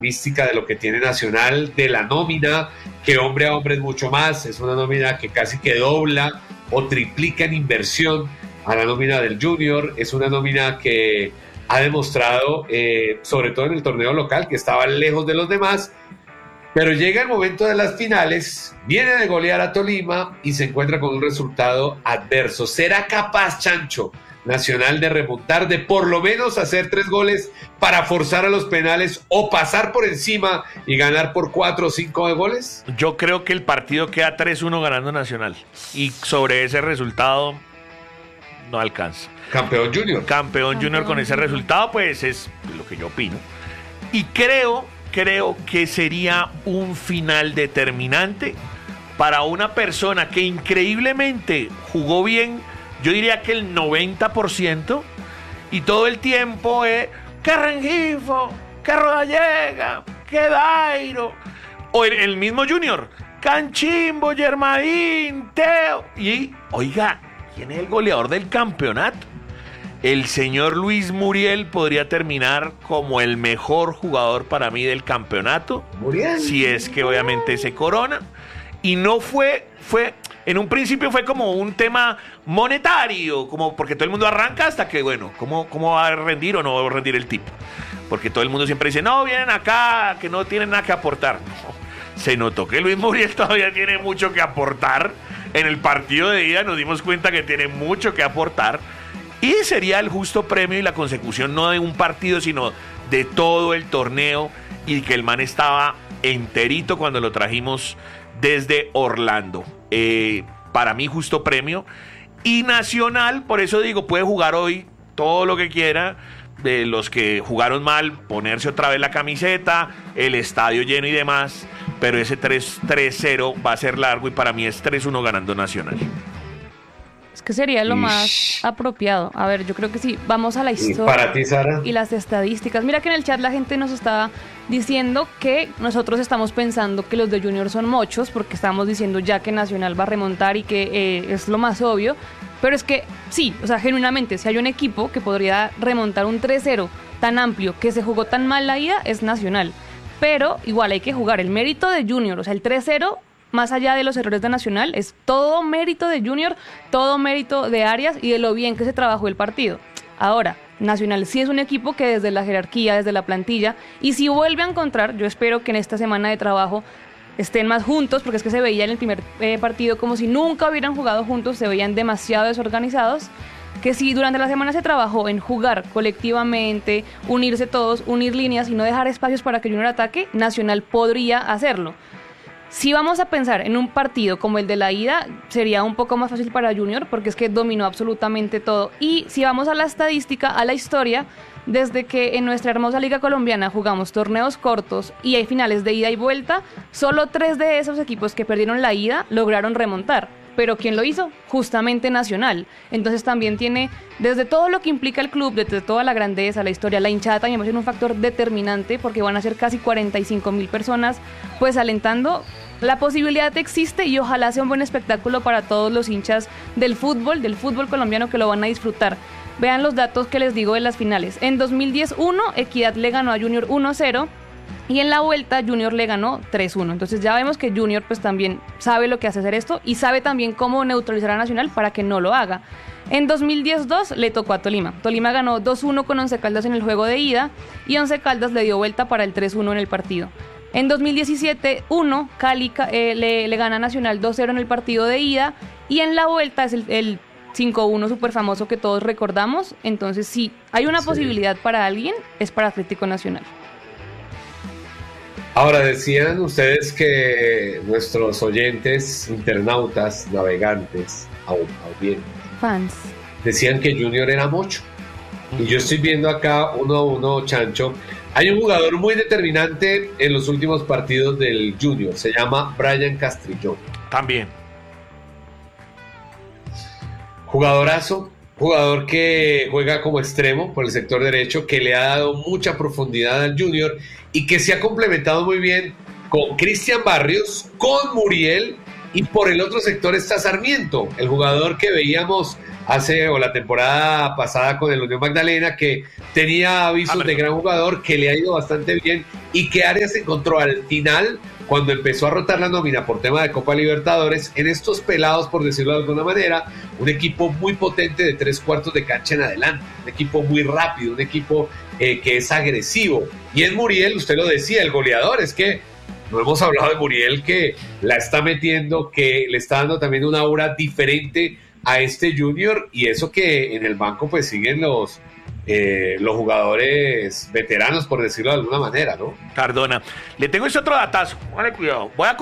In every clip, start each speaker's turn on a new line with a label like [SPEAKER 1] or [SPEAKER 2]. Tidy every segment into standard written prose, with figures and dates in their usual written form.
[SPEAKER 1] mística de lo que tiene Nacional, de la nómina, que hombre a hombre es mucho más, es una nómina que casi que dobla o triplica en inversión a la nómina del Junior, es una nómina que ha demostrado, sobre todo en el torneo local, que estaba lejos de los demás, pero llega el momento de las finales, viene de golear a Tolima y se encuentra con un resultado adverso. ¿Será capaz, Chancho, Nacional de remontar, de por lo menos hacer 3 goles para forzar a los penales o pasar por encima y ganar por 4 o 5 goles?
[SPEAKER 2] Yo creo que el partido queda 3-1 ganando Nacional y sobre ese resultado no alcanza.
[SPEAKER 1] Campeón Junior.
[SPEAKER 2] Campeón Junior con ese resultado, pues es lo que yo opino. Y creo que sería un final determinante para una persona que increíblemente jugó bien. Yo diría que el 90%, y todo el tiempo es que Rengifo, que Rodallega, que Dairo, o el mismo Junior, Canchimbo, Germain, Teo, y oiga, ¿quién es el goleador del campeonato? El señor Luis Muriel podría terminar como el mejor jugador para mí del campeonato,
[SPEAKER 1] Muriel,
[SPEAKER 2] si es que obviamente se corona, y no fue en un principio fue como un tema monetario, como porque todo el mundo arranca hasta que, bueno, ¿cómo va a rendir o no va a rendir el tipo? Porque todo el mundo siempre dice, no, vienen acá, que no tienen nada que aportar. No, se notó que Luis Muriel todavía tiene mucho que aportar. En el partido de ida nos dimos cuenta que tiene mucho que aportar. Y sería el justo premio y la consecución no de un partido, sino de todo el torneo, y que el man estaba enterito cuando lo trajimos desde Orlando. Para mí justo premio. Y Nacional, por eso digo, puede jugar hoy todo lo que quiera. De los que jugaron mal, ponerse otra vez la camiseta, el estadio lleno y demás, pero ese 3-0 va a ser largo y para mí es 3-1 ganando Nacional.
[SPEAKER 3] Es que sería lo más apropiado. A ver, yo creo que sí, vamos a la historia.
[SPEAKER 1] Para ti, Sara.
[SPEAKER 3] Y las estadísticas. Mira que en el chat la gente nos estaba diciendo que nosotros estamos pensando que los de Junior son mochos, porque estamos diciendo ya que Nacional va a remontar y que es lo más obvio. Pero es que sí, o sea, genuinamente, si hay un equipo que podría remontar un 3-0 tan amplio, que se jugó tan mal la ida, es Nacional. Pero igual hay que jugar el mérito de Junior, o sea, el 3-0... más allá de los errores de Nacional, es todo mérito de Junior, todo mérito de Arias y de lo bien que se trabajó el partido. Ahora, Nacional sí es un equipo que desde la jerarquía, desde la plantilla, y si vuelve a encontrar, yo espero que en esta semana de trabajo estén más juntos, porque es que se veía en el primer partido como si nunca hubieran jugado juntos, se veían demasiado desorganizados, que si durante la semana se trabajó en jugar colectivamente, unirse todos, unir líneas y no dejar espacios para que Junior ataque, Nacional podría hacerlo. Si vamos a pensar en un partido como el de la ida, sería un poco más fácil para Junior, porque es que dominó absolutamente todo. Y si vamos a la estadística, a la historia, desde que en nuestra hermosa liga colombiana jugamos torneos cortos y hay finales de ida y vuelta, solo 3 de esos equipos que perdieron la ida lograron remontar. Pero ¿quién lo hizo? Justamente Nacional. Entonces también tiene, desde todo lo que implica el club, desde toda la grandeza, la historia, la hinchada también va a ser un factor determinante, porque van a ser casi 45,000 personas pues alentando. La posibilidad existe y ojalá sea un buen espectáculo para todos los hinchas del fútbol colombiano, que lo van a disfrutar. Vean los datos que les digo de las finales. En 2010, Equidad le ganó a Junior 1-0. Y en la vuelta Junior le ganó 3-1. Entonces ya vemos que Junior pues también sabe lo que hace hacer esto y sabe también cómo neutralizar a Nacional para que no lo haga. En 2010-2 le tocó a Tolima. Tolima ganó 2-1 con Once Caldas en el juego de ida y Once Caldas le dio vuelta para el 3-1 en el partido. En 2017-1 Cali le gana a Nacional 2-0 en el partido de ida y en la vuelta es el 5-1 súper famoso que todos recordamos. Entonces si hay una posibilidad para alguien, es para Atlético Nacional.
[SPEAKER 1] Ahora, decían ustedes que nuestros oyentes, internautas, navegantes, audiencias,
[SPEAKER 3] fans,
[SPEAKER 1] decían que Junior era mocho. Y yo estoy viendo acá 1-1, Chancho. Hay un jugador muy determinante en los últimos partidos del Junior. Se llama Brian Castrillón.
[SPEAKER 2] También.
[SPEAKER 1] Jugadorazo. Jugador que juega como extremo por el sector derecho, que le ha dado mucha profundidad al Junior, y que se ha complementado muy bien con Cristian Barrios, con Muriel Y por el otro sector está Sarmiento, el jugador que veíamos la temporada pasada con el Unión Magdalena, que tenía avisos de gran jugador, que le ha ido bastante bien y que Arias encontró al final, cuando empezó a rotar la nómina por tema de Copa Libertadores, en estos pelados, por decirlo de alguna manera, un equipo muy potente de 3/4 de cancha en adelante, un equipo muy rápido, un equipo que es agresivo. Y es Muriel, usted lo decía, el goleador, es que no hemos hablado de Muriel, que la está metiendo, que le está dando también una aura diferente a este Junior, y eso que en el banco pues siguen los jugadores veteranos, por decirlo de alguna manera, ¿no?
[SPEAKER 2] Cardona. Le tengo ese otro datazo. Vale, cuidado. Voy a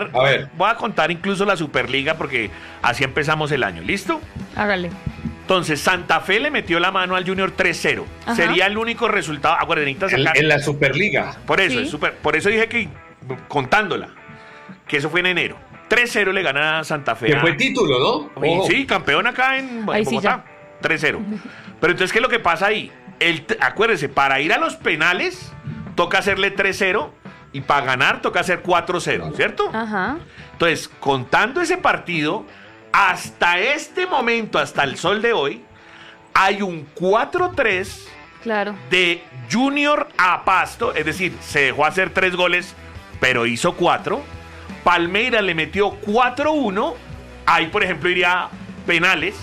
[SPEAKER 2] contar incluso la Superliga porque así empezamos el año. ¿Listo?
[SPEAKER 3] Hágale.
[SPEAKER 2] Entonces, Santa Fe le metió la mano al Junior 3-0.
[SPEAKER 3] Ajá.
[SPEAKER 2] Sería el único resultado. Acuérdense, sacar.
[SPEAKER 1] En la Superliga.
[SPEAKER 2] Por eso,
[SPEAKER 3] Sí.
[SPEAKER 2] por eso dije que, contándola, que eso fue en enero. 3-0 le gana Santa Fe.
[SPEAKER 1] Que fue título, ¿no?
[SPEAKER 2] Y sí, campeón acá en
[SPEAKER 3] Ahí sí,
[SPEAKER 2] Bogotá. 3-0. Pero entonces, ¿qué es lo que pasa ahí? Acuérdense, para ir a los penales toca hacerle 3-0 y para ganar toca hacer 4-0, ¿cierto?
[SPEAKER 3] Ajá.
[SPEAKER 2] Entonces, contando ese partido, hasta este momento, hasta el sol de hoy, hay un 4-3
[SPEAKER 3] Claro.
[SPEAKER 2] de Junior a Pasto, es decir, se dejó hacer 3 goles, pero hizo 4. Palmeiras le metió 4-1. Ahí, por ejemplo, iría penales.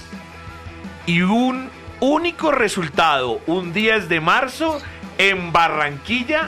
[SPEAKER 2] Y un único resultado, un 10 de marzo, en Barranquilla,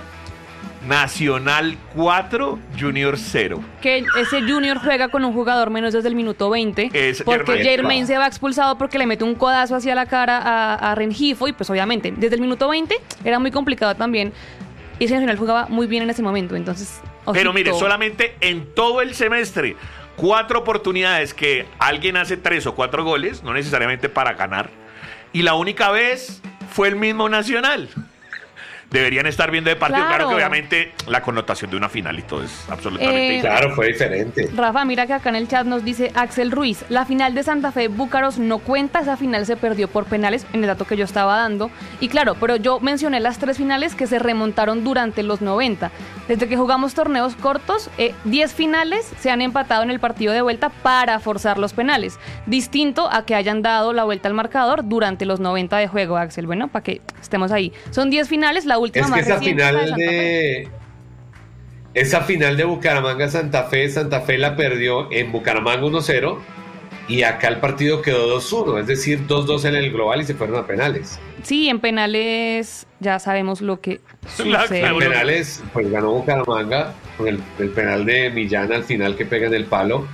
[SPEAKER 2] Nacional 4, Junior 0.
[SPEAKER 3] Que ese Junior juega con un jugador menos desde el minuto 20. Porque Germain se va expulsado porque le mete un codazo hacia la cara a Rengifo. Y pues obviamente, desde el minuto 20 era muy complicado también. Y ese Nacional jugaba muy bien en ese momento. Entonces,
[SPEAKER 2] pero
[SPEAKER 3] ojito.
[SPEAKER 2] mire, solamente en todo el semestre, 4 oportunidades que alguien hace 3 o 4 goles, no necesariamente para ganar. Y la única vez fue el mismo Nacional. Deberían estar viendo de partido. Claro que obviamente la connotación de una final y todo es absolutamente
[SPEAKER 1] claro, fue diferente.
[SPEAKER 3] Rafa, mira que acá en el chat nos dice Axel Ruiz, la final de Santa Fe Búcaros no cuenta, esa final se perdió por penales, en el dato que yo estaba dando. Y claro, pero yo mencioné las 3 finales que se remontaron durante los 90. Desde que jugamos torneos cortos, 10 finales se han empatado en el partido de vuelta para forzar los penales. Distinto a que hayan dado la vuelta al marcador durante los 90 de juego, Axel. Bueno, para que estemos ahí. Son 10 finales, la última
[SPEAKER 1] es que
[SPEAKER 3] más
[SPEAKER 1] esa
[SPEAKER 3] reciente
[SPEAKER 1] final esa final de Bucaramanga-Santa Fe la perdió en Bucaramanga 1-0 y acá el partido quedó 2-1, es decir, 2-2 en el global y se fueron a penales.
[SPEAKER 3] Sí, en penales ya sabemos lo que sucede.
[SPEAKER 1] En penales, pues ganó Bucaramanga con el penal de Millán al final que pega en el palo,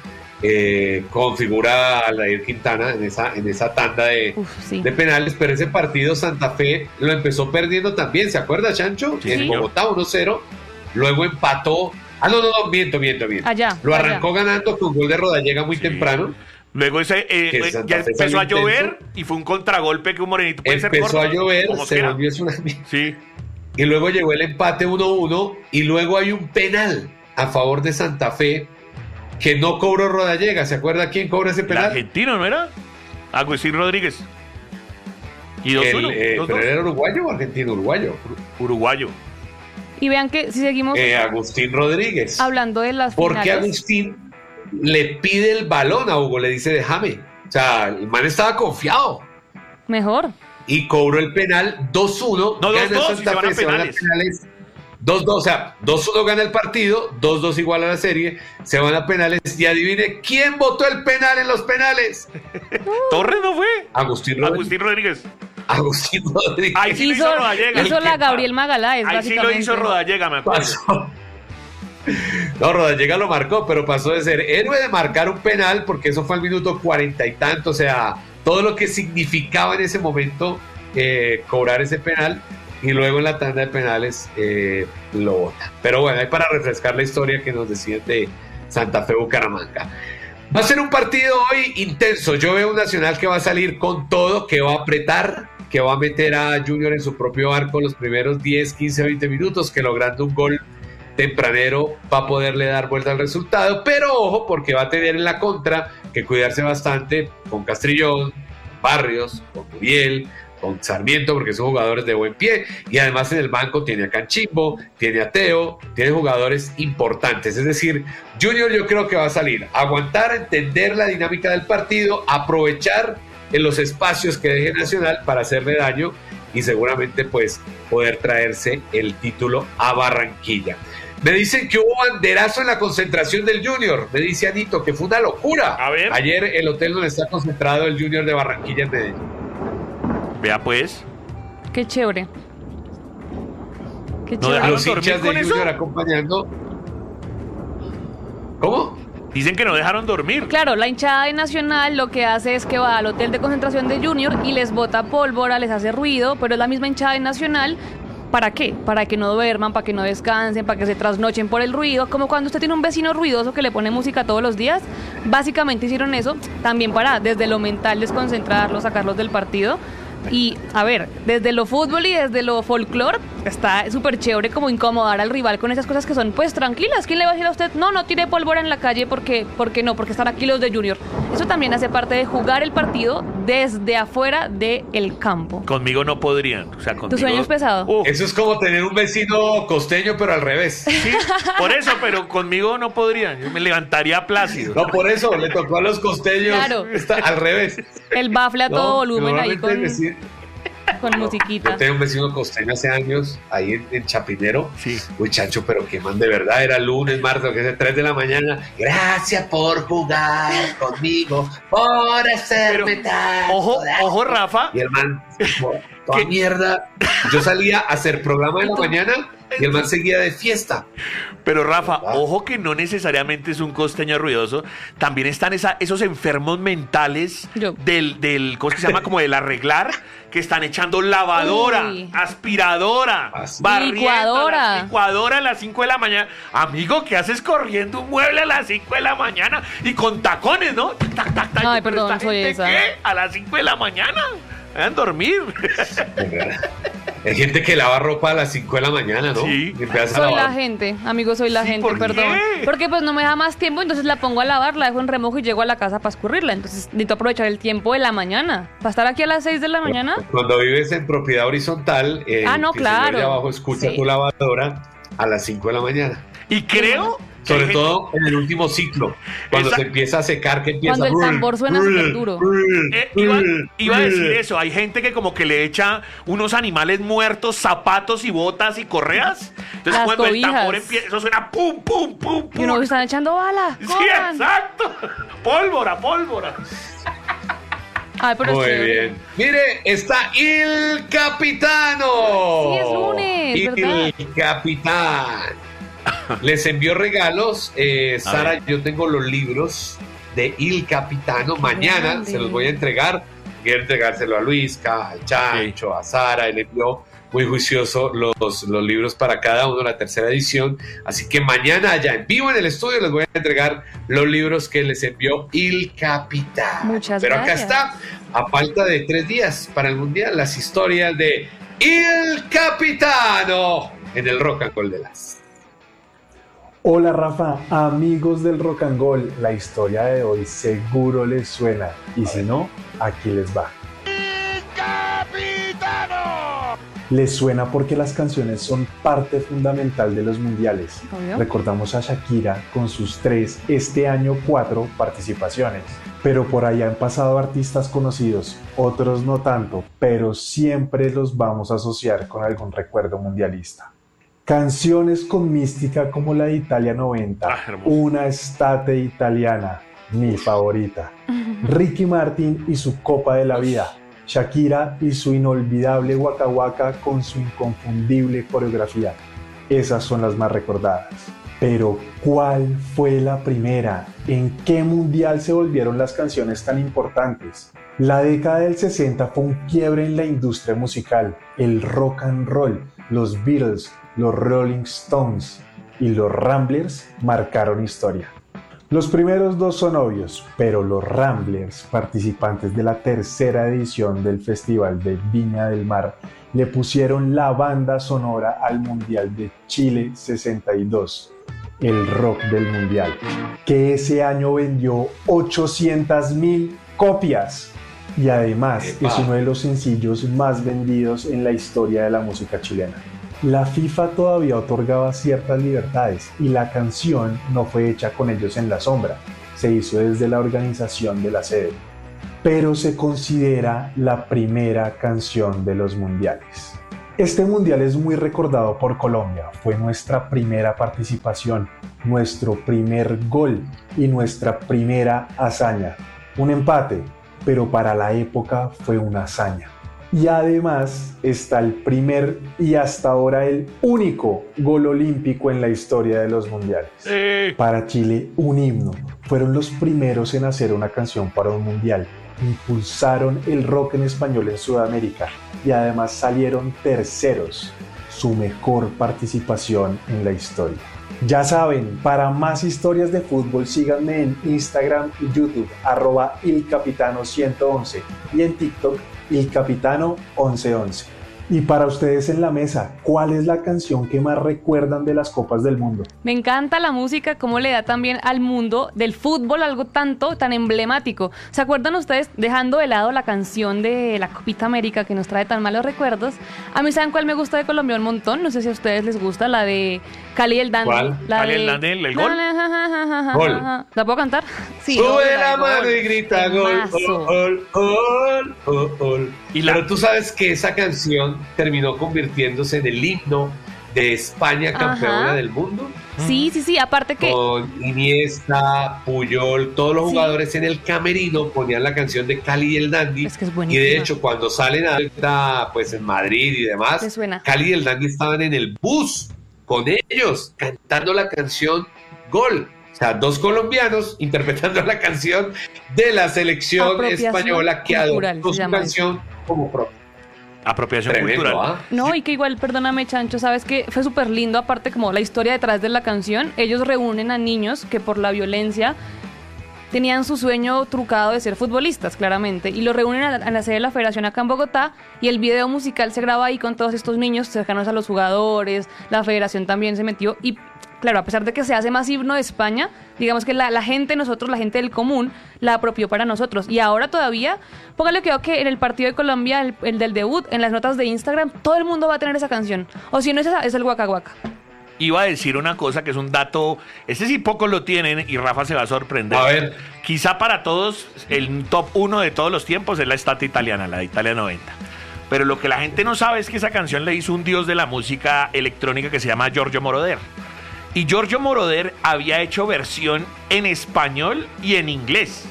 [SPEAKER 1] con figura Aldair Quintana en esa tanda de penales, pero ese partido Santa Fe lo empezó perdiendo también, ¿se acuerda, Chancho?
[SPEAKER 3] Sí.
[SPEAKER 1] En Bogotá 1-0, luego empató, miento.
[SPEAKER 3] Allá,
[SPEAKER 1] lo arrancó ganando con gol de Rodallega muy temprano.
[SPEAKER 2] Luego ya empezó a llover y fue un contragolpe que un morenito puede ser
[SPEAKER 1] empezó
[SPEAKER 2] corto,
[SPEAKER 1] a llover, se
[SPEAKER 2] volvió
[SPEAKER 1] volvió tsunami.
[SPEAKER 2] Sí.
[SPEAKER 1] Y luego llegó el empate 1-1 y luego hay un penal a favor de Santa Fe que no cobró Rodallega. ¿Se acuerda quién cobra ese penal?
[SPEAKER 2] El argentino, ¿no era? Agustín Rodríguez. Y 2-1.
[SPEAKER 1] ¿Pero era uruguayo o argentino?
[SPEAKER 2] Uruguayo.
[SPEAKER 3] Y vean que si seguimos
[SPEAKER 1] Agustín Rodríguez.
[SPEAKER 3] hablando de las finales.
[SPEAKER 1] Porque Agustín le pide el balón a Hugo, le dice déjame. O sea, el man estaba confiado.
[SPEAKER 3] Mejor.
[SPEAKER 1] Y cobró el penal 2-1.
[SPEAKER 2] No, 2-2
[SPEAKER 1] Santa
[SPEAKER 2] se van a penales.
[SPEAKER 1] 2-2, o sea, 2-1 gana el partido, 2-2 igual a la serie, se van a penales y adivine quién votó el penal en los penales.
[SPEAKER 2] ¿Torres no fue?
[SPEAKER 1] Agustín Rodríguez.
[SPEAKER 2] Ahí sí
[SPEAKER 3] hizo
[SPEAKER 2] Rodallega.
[SPEAKER 3] Hizo la Gabriel Magaláes,
[SPEAKER 2] ahí
[SPEAKER 3] básicamente.
[SPEAKER 2] sí lo hizo Rodallega, me acuerdo.
[SPEAKER 1] No, Rodallega lo marcó, pero pasó de ser héroe de marcar un penal, porque eso fue al minuto 40 y tanto, o sea, todo lo que significaba en ese momento cobrar ese penal. Y luego en la tanda de penales lo vota. Pero bueno, hay para refrescar la historia que nos decían de Santa Fe Bucaramanga. Va a ser un partido hoy intenso. Yo veo un Nacional que va a salir con todo, que va a apretar, que va a meter a Junior en su propio arco los primeros 10, 15, 20 minutos, que logrando un gol tempranero va a poderle dar vuelta al resultado. Pero ojo, porque va a tener en la contra que cuidarse bastante con Castrillón, Barrios, con Muriel, con Sarmiento, porque son jugadores de buen pie, y además en el banco tiene a Canchimbo, tiene a Teo, tiene jugadores importantes. Es decir, Junior yo creo que va a salir, aguantar, entender la dinámica del partido, aprovechar en los espacios que deje Nacional para hacerle daño y seguramente pues poder traerse el título a Barranquilla. Me dicen que hubo banderazo en la concentración del Junior. Me dice Anito que fue una locura.
[SPEAKER 2] A ver.
[SPEAKER 1] Ayer el hotel donde está concentrado el Junior de Barranquilla en Medellín.
[SPEAKER 2] Vea pues.
[SPEAKER 3] Qué chévere. Qué
[SPEAKER 2] No
[SPEAKER 3] chévere.
[SPEAKER 2] dejaron
[SPEAKER 1] Los hinchas de
[SPEAKER 2] dormir con
[SPEAKER 1] Junior
[SPEAKER 2] eso.
[SPEAKER 1] acompañando. ¿Cómo?
[SPEAKER 2] Dicen que no dejaron dormir.
[SPEAKER 3] Claro, la hinchada de Nacional lo que hace es que va al hotel de concentración de Junior y les bota pólvora, les hace ruido, pero es la misma hinchada de Nacional. ¿Para qué? Para que no duerman, para que no descansen, para que se trasnochen por el ruido. Como cuando usted tiene un vecino ruidoso que le pone música todos los días. Básicamente hicieron eso también para, desde lo mental, desconcentrarlos, sacarlos del partido. Y, a ver, desde lo fútbol y desde lo folclore, está súper chévere como incomodar al rival con esas cosas que son, pues, tranquilas. ¿Quién le va a decir a usted, no tire pólvora en la calle porque no? Porque están aquí los de Junior. Eso también hace parte de jugar el partido desde afuera del campo.
[SPEAKER 2] Conmigo no podrían. O sea, conmigo.
[SPEAKER 3] ¿Tu sueño es pesado?
[SPEAKER 1] Eso es como tener un vecino costeño, pero al revés.
[SPEAKER 2] Sí, por eso, pero conmigo no podrían. Yo me levantaría plácido.
[SPEAKER 1] No, por eso le tocó a los costeños.
[SPEAKER 3] Claro.
[SPEAKER 1] Está al revés.
[SPEAKER 3] El bafle a todo
[SPEAKER 1] No,
[SPEAKER 3] volumen ahí
[SPEAKER 1] normalmente
[SPEAKER 3] con musiquita.
[SPEAKER 1] Yo tenía un vecino costeño hace años, ahí en Chapinero.
[SPEAKER 2] Sí.
[SPEAKER 1] Uy, Chacho, pero qué man, de verdad, era lunes, martes, que es 3 de la mañana. Gracias por jugar conmigo, por hacerme tan.
[SPEAKER 2] Ojo, Rafa.
[SPEAKER 1] Y el man, toda
[SPEAKER 2] ¿Qué?
[SPEAKER 1] Mierda. Yo salía a hacer programa en la mañana y el man seguía de fiesta.
[SPEAKER 2] Pero Rafa,
[SPEAKER 1] ¿Verdad?
[SPEAKER 2] ojo que no necesariamente es un costeño ruidoso. También están esos enfermos mentales del ¿cómo es que se llama? Como del arreglar, que están echando lavadora,
[SPEAKER 3] Uy.
[SPEAKER 2] aspiradora,
[SPEAKER 1] Así.
[SPEAKER 2] barriendo,
[SPEAKER 3] Licuadora.
[SPEAKER 2] licuadora a las 5 de la mañana. Amigo, ¿qué haces corriendo un mueble a las 5 de la mañana? Y con tacones, ¿no? Tac, tac, tac.
[SPEAKER 3] Ay,
[SPEAKER 2] Pero
[SPEAKER 3] perdón,
[SPEAKER 2] esta
[SPEAKER 3] soy
[SPEAKER 2] gente,
[SPEAKER 3] esa.
[SPEAKER 2] ¿qué? A las 5 de la mañana. Vayan a dormir.
[SPEAKER 1] Hay gente que lava ropa a las 5 de la mañana, ¿no?
[SPEAKER 2] Sí.
[SPEAKER 1] Y empieza a
[SPEAKER 3] Soy
[SPEAKER 1] lavar.
[SPEAKER 3] la gente, amigo, soy la
[SPEAKER 2] Sí,
[SPEAKER 3] gente,
[SPEAKER 2] ¿por
[SPEAKER 3] perdón.
[SPEAKER 2] qué?
[SPEAKER 3] Porque pues no me da más tiempo, entonces la pongo a lavar, la dejo en remojo y llego a la casa para escurrirla. Entonces necesito aprovechar el tiempo de la mañana. ¿Para estar aquí a las 6 de la mañana?
[SPEAKER 1] Cuando vives en propiedad horizontal,
[SPEAKER 3] no,
[SPEAKER 1] el señor
[SPEAKER 3] claro.
[SPEAKER 1] de abajo escucha
[SPEAKER 3] Sí.
[SPEAKER 1] tu lavadora a las 5 de la mañana.
[SPEAKER 2] Y creo que hay
[SPEAKER 1] Sobre
[SPEAKER 2] gente-
[SPEAKER 1] todo en el último ciclo, cuando
[SPEAKER 2] Esa-
[SPEAKER 1] se empieza a secar, que empieza
[SPEAKER 3] Cuando el tambor suena súper duro.
[SPEAKER 2] Iba a decir eso, hay gente que como que le echa unos animales muertos, zapatos y botas y correas. Entonces
[SPEAKER 3] Las
[SPEAKER 2] cuando
[SPEAKER 3] cobijas.
[SPEAKER 2] el tambor empieza, eso suena pum, pum, pum, pum.
[SPEAKER 3] Y uno están echando bala.
[SPEAKER 2] Sí,
[SPEAKER 3] ¡Corran!
[SPEAKER 2] exacto. Pólvora, pólvora.
[SPEAKER 3] Ay, pero
[SPEAKER 1] Muy
[SPEAKER 3] es chévere.
[SPEAKER 1] bien. Mire, está Il Capitano.
[SPEAKER 3] Sí, es lunes,
[SPEAKER 1] Il
[SPEAKER 3] ¿verdad?
[SPEAKER 1] Capitán. Les envió regalos. Sara,
[SPEAKER 2] ver.
[SPEAKER 1] yo tengo los libros de Il Capitano. Mañana
[SPEAKER 3] grande.
[SPEAKER 1] se los voy a entregar. Quiero entregárselo a Luisca, al Chancho, a Sara. Él envió muy juicioso los libros para cada uno, la tercera edición. Así que mañana allá en vivo en el estudio les voy a entregar los libros que les envió Il Capitán.
[SPEAKER 3] Muchas
[SPEAKER 1] Pero acá
[SPEAKER 3] gracias.
[SPEAKER 1] está, a falta de 3 días para el Mundial, las historias de Il Capitano en el Rock and Roll de las.
[SPEAKER 4] Hola Rafa, amigos del Rock and Roll, la historia de hoy seguro les suena y si no, aquí les va. Les suena porque las canciones son parte fundamental de los mundiales.
[SPEAKER 3] Obvio.
[SPEAKER 4] Recordamos a Shakira con sus 3, este año 4 participaciones. Pero por allá han pasado artistas conocidos, otros no tanto, pero siempre los vamos a asociar con algún recuerdo mundialista. Canciones con mística como la de Italia 90,
[SPEAKER 2] Ah, hermoso.
[SPEAKER 4] Una estate italiana, mi favorita. Ricky Martin y su Copa de la Vida. Shakira y su inolvidable Waka Waka con su inconfundible coreografía. Esas son las más recordadas. Pero, ¿cuál fue la primera? ¿En qué mundial se volvieron las canciones tan importantes? La década del 60 fue un quiebre en la industria musical. El rock and roll, los Beatles, los Rolling Stones y los Ramblers marcaron historia. Los primeros dos son obvios, pero los Ramblers, participantes de la tercera edición del Festival de Viña del Mar, le pusieron la banda sonora al Mundial de Chile 62, el rock del Mundial, que ese año vendió 800,000 copias. y además
[SPEAKER 1] Epa.
[SPEAKER 4] es uno de los sencillos más vendidos en la historia de la música chilena. La FIFA todavía otorgaba ciertas libertades y la canción no fue hecha con ellos en la sombra, se hizo desde la organización de la sede, pero se considera la primera canción de los mundiales. Este mundial es muy recordado por Colombia, fue nuestra primera participación, nuestro primer gol y nuestra primera hazaña. Un empate, pero para la época fue una hazaña. Y además está el primer y hasta ahora el único gol olímpico en la historia de los mundiales. Para Chile, un himno. Fueron los primeros en hacer una canción para un mundial. Impulsaron el rock en español en Sudamérica y además salieron terceros. Su mejor participación en la historia. Ya saben, para más historias de fútbol síganme en Instagram y YouTube @ilcapitano111 y en TikTok ilcapitano1111. Y para ustedes en la mesa, ¿cuál es la canción que más recuerdan de las Copas del Mundo?
[SPEAKER 3] Me encanta la música, cómo le da también al mundo del fútbol algo tan emblemático. ¿Se acuerdan ustedes, dejando de lado la canción de la Copita América que nos trae tan malos recuerdos? A mí, ¿saben cuál me gusta de Colombia un montón? No sé si a ustedes les gusta, la de Cali y el Dandy.
[SPEAKER 1] ¿Cuál?
[SPEAKER 3] La
[SPEAKER 2] ¿Cali y
[SPEAKER 3] de...
[SPEAKER 2] el Dandy, el gol?
[SPEAKER 1] Gol.
[SPEAKER 3] ¿La puedo cantar? Sí.
[SPEAKER 1] Sube la mano y grita gol, gol, gol, gol, gol. Pero tú sabes que esa canción terminó convirtiéndose en el himno de España campeona del mundo.
[SPEAKER 3] Sí, aparte que...
[SPEAKER 1] Con Iniesta, Puyol, todos los jugadores en el camerino ponían la canción de Cali y el Dandy.
[SPEAKER 3] Es que es
[SPEAKER 1] y
[SPEAKER 3] buenísima.
[SPEAKER 1] de hecho, cuando salen a pues en Madrid y demás,
[SPEAKER 3] ¿Te suena?
[SPEAKER 1] Cali y el Dandy estaban en el bus con ellos, cantando la canción Gol. O sea, dos colombianos interpretando la canción de la selección
[SPEAKER 3] Apropiación
[SPEAKER 1] española que
[SPEAKER 3] cultural,
[SPEAKER 1] adoptó
[SPEAKER 3] se
[SPEAKER 1] su
[SPEAKER 3] llama
[SPEAKER 1] canción como propia.
[SPEAKER 2] Apropiación
[SPEAKER 1] Tremendo,
[SPEAKER 2] cultural.
[SPEAKER 1] ¿ah?
[SPEAKER 3] No, y que igual, perdóname, Chancho, sabes que fue súper lindo, aparte como la historia detrás de la canción. Ellos reúnen a niños que por la violencia tenían su sueño trucado de ser futbolistas, claramente, y lo reúnen a la sede de la federación acá en Bogotá, y el video musical se graba ahí con todos estos niños cercanos a los jugadores. La federación también se metió, y claro, a pesar de que se hace más himno de España, digamos que la gente, nosotros, la gente del común, la apropió para nosotros. Y ahora todavía, póngale cuidado que en el partido de Colombia, el del debut, en las notas de Instagram, todo el mundo va a tener esa canción. O si no es esa, es el Waka Waka.
[SPEAKER 2] Iba a decir una cosa que es un dato, este sí pocos lo tienen y Rafa se va a sorprender.
[SPEAKER 1] A ver.
[SPEAKER 2] Quizá para todos el top 1 de todos los tiempos es la Estate Italiana, la de Italia 90. Pero lo que la gente no sabe es que esa canción le hizo un dios de la música electrónica que se llama Giorgio Moroder. Y Giorgio Moroder había hecho versión en español y en inglés.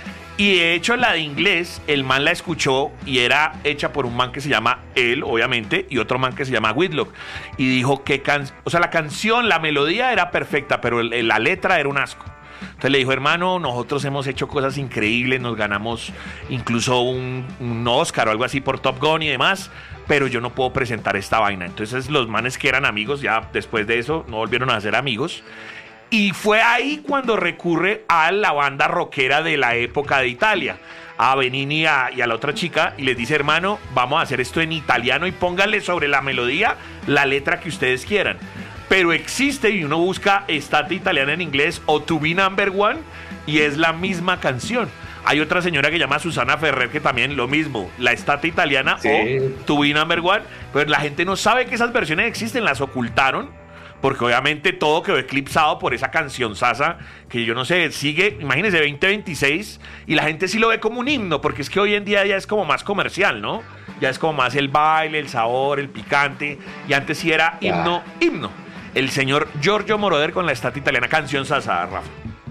[SPEAKER 2] Y de hecho la de inglés, el man la escuchó y era hecha por un man que se llama él, obviamente, y otro man que se llama Whitlock. Y dijo que la canción, la melodía era perfecta, pero la letra era un asco. Entonces le dijo, hermano, nosotros hemos hecho cosas increíbles, nos ganamos incluso un Oscar o algo así por Top Gun y demás, pero yo no puedo presentar esta vaina. Entonces los manes que eran amigos, ya después de eso, no volvieron a ser amigos. Y fue ahí cuando recurre a la banda rockera de la época de Italia, a Benini y a la otra chica, y les dice, hermano, vamos a hacer esto en italiano y pónganle sobre la melodía la letra que ustedes quieran. Pero existe, y uno busca Estate Italiana en inglés o To Be Number One, y es la misma canción. Hay otra señora que se llama Susana Ferrer que también lo mismo, la Estate Italiana
[SPEAKER 1] Sí.
[SPEAKER 2] o To Be Number One, pero la gente no sabe que esas versiones existen, las ocultaron, porque obviamente todo quedó eclipsado por esa canción sasa, que yo no sé, sigue, imagínense, 2026, y la gente sí lo ve como un himno, porque es que hoy en día ya es como más comercial, ¿no? Ya es como más el baile, el sabor, el picante, y antes sí era himno. El señor Giorgio Moroder con la Estate Italiana, canción sasa, Rafa.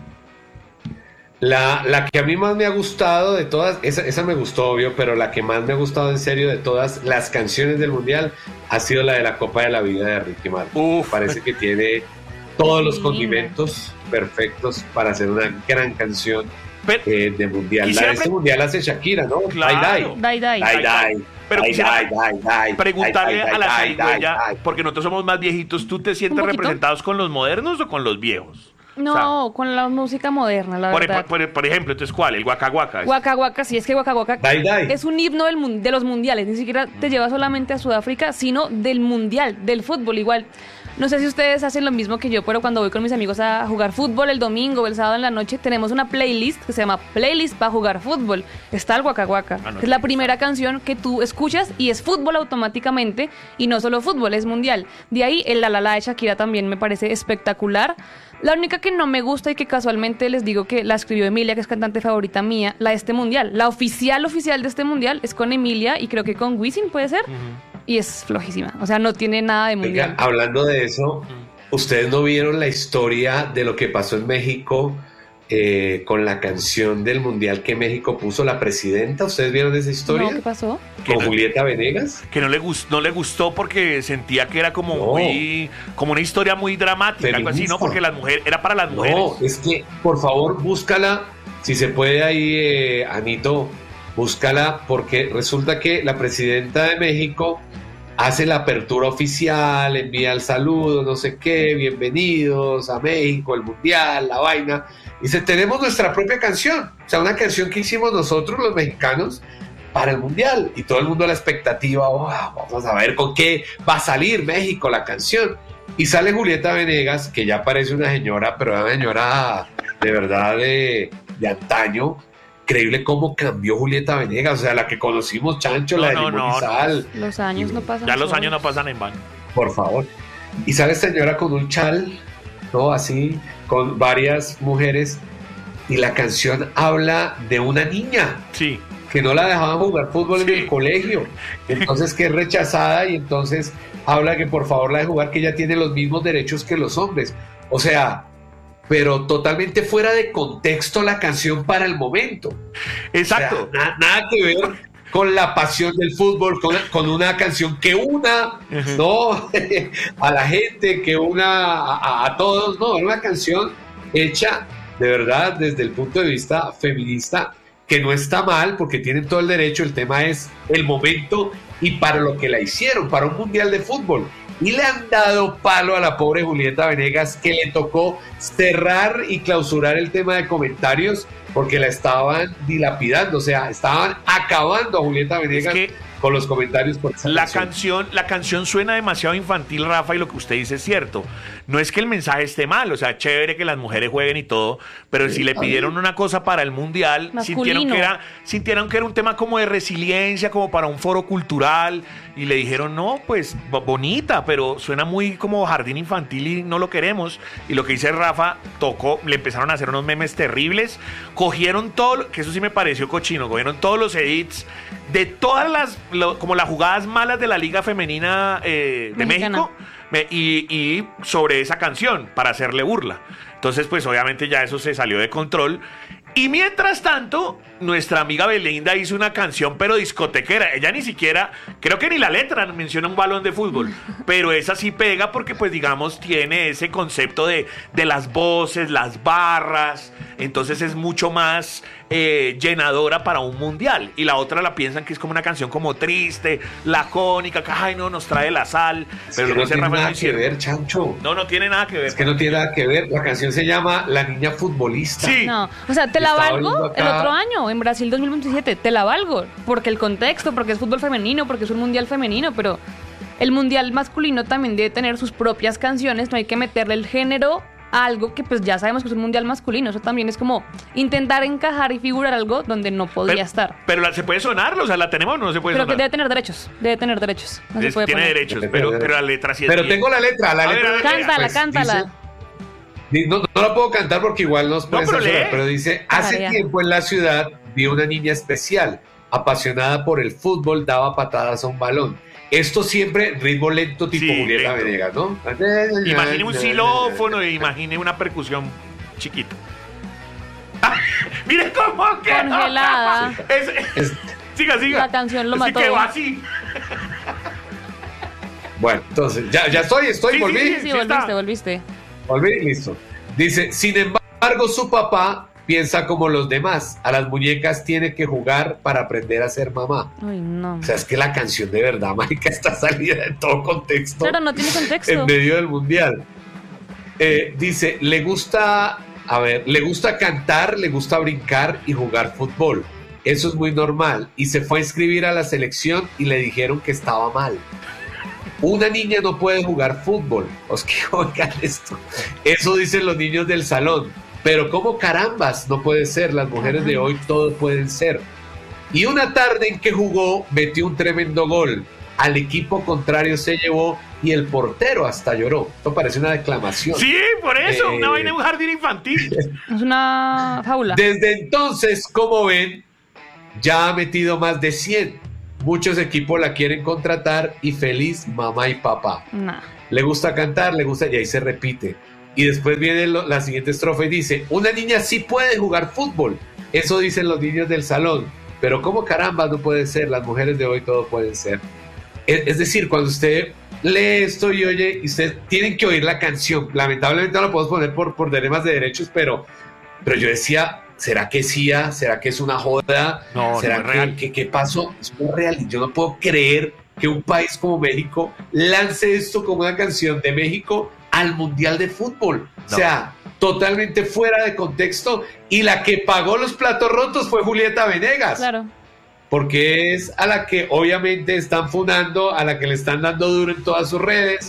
[SPEAKER 1] La que a mí más me ha gustado de todas, esa me gustó, obvio, pero la que más me ha gustado en serio de todas las canciones del Mundial ha sido la de la Copa de la Vida de Ricky Martin.
[SPEAKER 2] Uf.
[SPEAKER 1] Parece que tiene todos los
[SPEAKER 3] Linda.
[SPEAKER 1] condimentos perfectos para hacer una gran canción
[SPEAKER 2] Pero,
[SPEAKER 1] de Mundial. La
[SPEAKER 2] quisiera
[SPEAKER 1] de este Mundial hace Shakira, ¿no?
[SPEAKER 2] Claro.
[SPEAKER 3] Dai, dai.
[SPEAKER 2] Pero quisiera preguntarle a la zarigüeya,
[SPEAKER 1] Ay.
[SPEAKER 2] porque nosotros somos más viejitos, ¿tú te sientes
[SPEAKER 3] poquito.
[SPEAKER 2] representados con los modernos o con los viejos?
[SPEAKER 3] No, con la música moderna, la verdad.
[SPEAKER 2] Por ejemplo, entonces, ¿cuál? El Waka Waka.
[SPEAKER 3] Waka Waka, sí, es que Waka Waka
[SPEAKER 1] Dai, dai.
[SPEAKER 3] es un himno de los mundiales, ni siquiera te lleva solamente a Sudáfrica, sino del mundial, del fútbol igual. No sé si ustedes hacen lo mismo que yo, pero cuando voy con mis amigos a jugar fútbol el domingo o el sábado en la noche, tenemos una playlist que se llama Playlist para jugar fútbol. Está el Waka Waka,
[SPEAKER 2] no,
[SPEAKER 3] que es la primera canción que tú escuchas y es fútbol automáticamente, y no solo fútbol, es mundial. De ahí el La La La de Shakira también me parece espectacular. La única que no me gusta y que casualmente les digo que la escribió Emilia, que es cantante favorita mía, la de este mundial. La oficial de este mundial es con Emilia y creo que con Wisin, ¿puede ser? Y es flojísima, o sea, no tiene nada de mundial.
[SPEAKER 1] Oiga, hablando de eso, ¿ustedes no vieron la historia de lo que pasó en México con la canción del mundial que México puso la presidenta? ¿Ustedes vieron esa historia?
[SPEAKER 3] No, ¿qué pasó?
[SPEAKER 1] Con Julieta Venegas.
[SPEAKER 2] Que no le gustó porque sentía que era como como una historia muy dramática,
[SPEAKER 1] Feminista.
[SPEAKER 2] algo así, ¿no? Porque las mujeres, era para las mujeres.
[SPEAKER 1] No, es que, por favor, búscala, si se puede ahí, Anito, búscala, porque resulta que la presidenta de México hace la apertura oficial, envía el saludo, no sé qué, bienvenidos a México, el mundial, la vaina. Dice, tenemos nuestra propia canción, o sea, una canción que hicimos nosotros los mexicanos para el mundial. Y todo el mundo a la expectativa, vamos a ver con qué va a salir México la canción. Y sale Julieta Venegas, que ya parece una señora, pero una señora de verdad de antaño. Increíble cómo cambió Julieta Venegas, o sea, la que conocimos, Chancho, la de Limón y Sal.
[SPEAKER 3] Los años no pasan.
[SPEAKER 2] Ya los años no pasan en vano.
[SPEAKER 1] Por favor. Y sale esta señora con un chal, ¿no? Así, con varias mujeres, y la canción habla de una niña.
[SPEAKER 2] Sí.
[SPEAKER 1] Que no la dejaban jugar fútbol en el colegio, entonces que es rechazada, y entonces habla que por favor la de jugar, que ella tiene los mismos derechos que los hombres. O sea, pero totalmente fuera de contexto la canción para el momento.
[SPEAKER 2] Exacto.
[SPEAKER 1] O sea, nada que ver con la pasión del fútbol, con una canción que una, ¿no? A la gente, que una a todos, no, era una canción hecha de verdad desde el punto de vista feminista, que no está mal porque tienen todo el derecho. El tema es el momento y para lo que la hicieron, para un mundial de fútbol. Y le han dado palo a la pobre Julieta Venegas, que le tocó cerrar y clausurar el tema de comentarios porque la estaban dilapidando, o sea, estaban acabando a Julieta Venegas con los comentarios por esa canción.
[SPEAKER 2] La canción suena demasiado infantil, Rafa, y lo que usted dice es cierto. No es que el mensaje esté mal, o sea, chévere que las mujeres jueguen y todo, pero si le pidieron una cosa para el mundial, sintieron que era un tema como de resiliencia, como para un foro cultural, y le dijeron, no, pues bonita, pero suena muy como jardín infantil y no lo queremos. Y lo que dice Rafa, le empezaron a hacer unos memes terribles, cogieron todo, que eso sí me pareció cochino, cogieron todos los edits de todas como las jugadas malas de la Liga Femenina de México, y sobre esa canción para hacerle burla. Entonces, pues obviamente ya eso se salió de control. Y mientras tanto, nuestra amiga Belinda hizo una canción, pero discotequera. Ella ni siquiera, creo que ni la letra menciona un balón de fútbol, pero esa sí pega porque, pues digamos, tiene ese concepto de las voces, las barras. Entonces es mucho más llenadora para un mundial. Y la otra la piensan que es como una canción como triste, lacónica, que ay no, nos trae la sal. Pero
[SPEAKER 1] no tiene nada que ver, Chancho.
[SPEAKER 2] No tiene nada que ver.
[SPEAKER 1] Es que no tiene nada que ver. La canción se llama La Niña Futbolista.
[SPEAKER 2] Sí.
[SPEAKER 3] No, o sea, te la valgo el otro año, en Brasil 2027, te la valgo. Porque el contexto, porque es fútbol femenino, porque es un mundial femenino, pero el mundial masculino también debe tener sus propias canciones, no hay que meterle el género a algo que pues ya sabemos que es un mundial masculino. Eso también es como intentar encajar y figurar algo donde no podía estar.
[SPEAKER 2] Pero se puede sonar, o sea, la tenemos o no se puede sonar.
[SPEAKER 3] Pero que debe tener derechos, no se puede
[SPEAKER 2] tiene
[SPEAKER 3] poner.
[SPEAKER 2] derechos, pero la letra sí es
[SPEAKER 1] Pero
[SPEAKER 2] bien.
[SPEAKER 1] tengo la letra.
[SPEAKER 3] Cántala.
[SPEAKER 1] No la puedo cantar porque igual nos pueden censurar, pero dice, hace tiempo en la ciudad vi una niña especial, apasionada por el fútbol, daba patadas a un balón. Esto siempre ritmo lento tipo Julieta Venegas, ¿no?
[SPEAKER 2] Imagine un xilófono e imagine una percusión chiquita. ¡Mire cómo quedó!
[SPEAKER 3] Congelada.
[SPEAKER 2] Siga.
[SPEAKER 3] La canción lo mató.
[SPEAKER 2] Sí, quedó así.
[SPEAKER 1] Bueno, entonces, ya estoy, volví.
[SPEAKER 3] Sí, volviste.
[SPEAKER 1] Volví, listo. Dice, sin embargo, su papá piensa como los demás. A las muñecas tiene que jugar para aprender a ser mamá.
[SPEAKER 3] Ay, no.
[SPEAKER 1] O sea, es que la canción de verdad, marica, está salida de todo contexto.
[SPEAKER 3] Claro, no tiene contexto.
[SPEAKER 1] En medio del mundial. Dice, le gusta cantar, le gusta brincar y jugar fútbol. Eso es muy normal. Y se fue a inscribir a la selección y le dijeron que estaba mal. una niña no puede jugar fútbol. Os que oigan esto. Eso dicen los niños del salón. Pero ¿cómo carambas no puede ser? Las mujeres de hoy todo pueden ser. Y una tarde en que jugó, metió un tremendo gol. Al equipo contrario se llevó y el portero hasta lloró. Esto parece una declamación.
[SPEAKER 2] Sí, por eso, una vaina de un jardín infantil.
[SPEAKER 3] Es una jaula.
[SPEAKER 1] Desde entonces, como ven, ya ha metido más de 100. Muchos equipos la quieren contratar y feliz mamá y papá.
[SPEAKER 3] Nah.
[SPEAKER 1] Le gusta cantar, le gusta, y ahí se repite. Y después viene la siguiente estrofa y dice, una niña sí puede jugar fútbol. Eso dicen los niños del salón. Pero ¿cómo caramba no puede ser? Las mujeres de hoy todo pueden ser. Es decir, cuando usted lee esto y oye, y ustedes tienen que oír la canción. Lamentablemente no lo podemos poner por dilemas de derechos, pero yo decía, ¿será que sí? ¿Será que es una joda?
[SPEAKER 2] No,
[SPEAKER 1] ¿Será
[SPEAKER 2] no es real.
[SPEAKER 1] ¿Qué pasó? Es muy real. Y yo no puedo creer que un país como México lance esto como una canción de México al Mundial de Fútbol.
[SPEAKER 2] No.
[SPEAKER 1] O sea, totalmente fuera de contexto. Y la que pagó los platos rotos fue Julieta Venegas.
[SPEAKER 3] Claro.
[SPEAKER 1] Porque es a la que obviamente están funando, a la que le están dando duro en todas sus redes,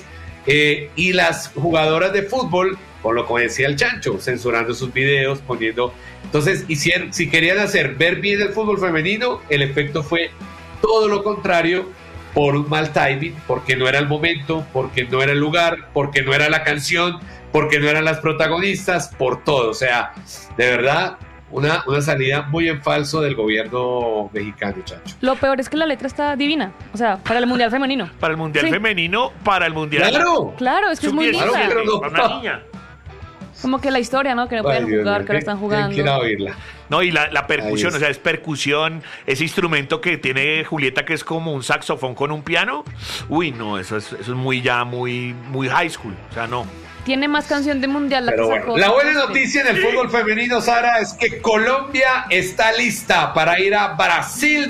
[SPEAKER 1] y las jugadoras de fútbol, por lo que decía el Chancho, censurando sus videos, poniendo... Entonces, si querían ver bien el fútbol femenino, el efecto fue todo lo contrario, por un mal timing, porque no era el momento, porque no era el lugar, porque no era la canción, porque no eran las protagonistas, por todo. O sea, de verdad... Una salida muy en falso del gobierno mexicano, Chacho.
[SPEAKER 3] Lo peor es que la letra está divina. O sea, para el Mundial Femenino.
[SPEAKER 2] Para el Mundial
[SPEAKER 3] Sí.
[SPEAKER 2] Femenino, para el Mundial...
[SPEAKER 1] ¡Claro!
[SPEAKER 3] Claro, es que es muy
[SPEAKER 2] Sub-17,
[SPEAKER 3] linda.
[SPEAKER 1] Claro, pero no.
[SPEAKER 2] para una niña.
[SPEAKER 3] Como que la historia, ¿no? Que no pueden
[SPEAKER 1] Ay, Dios
[SPEAKER 3] jugar,
[SPEAKER 1] mío,
[SPEAKER 3] que ahora están
[SPEAKER 1] ¿quién quiere
[SPEAKER 3] jugando.
[SPEAKER 1] oírla?
[SPEAKER 2] No, y la percusión,
[SPEAKER 1] Ahí
[SPEAKER 2] o sea, es percusión, ese instrumento que tiene Julieta que es como un saxofón con un piano. Uy, no, eso es muy high school, o sea, no.
[SPEAKER 3] Tiene más canción de Mundial la
[SPEAKER 1] Pero
[SPEAKER 3] que
[SPEAKER 1] bueno,
[SPEAKER 3] sacó.
[SPEAKER 1] la buena noticia en el fútbol femenino, Sara, es que Colombia está lista para ir a Brasil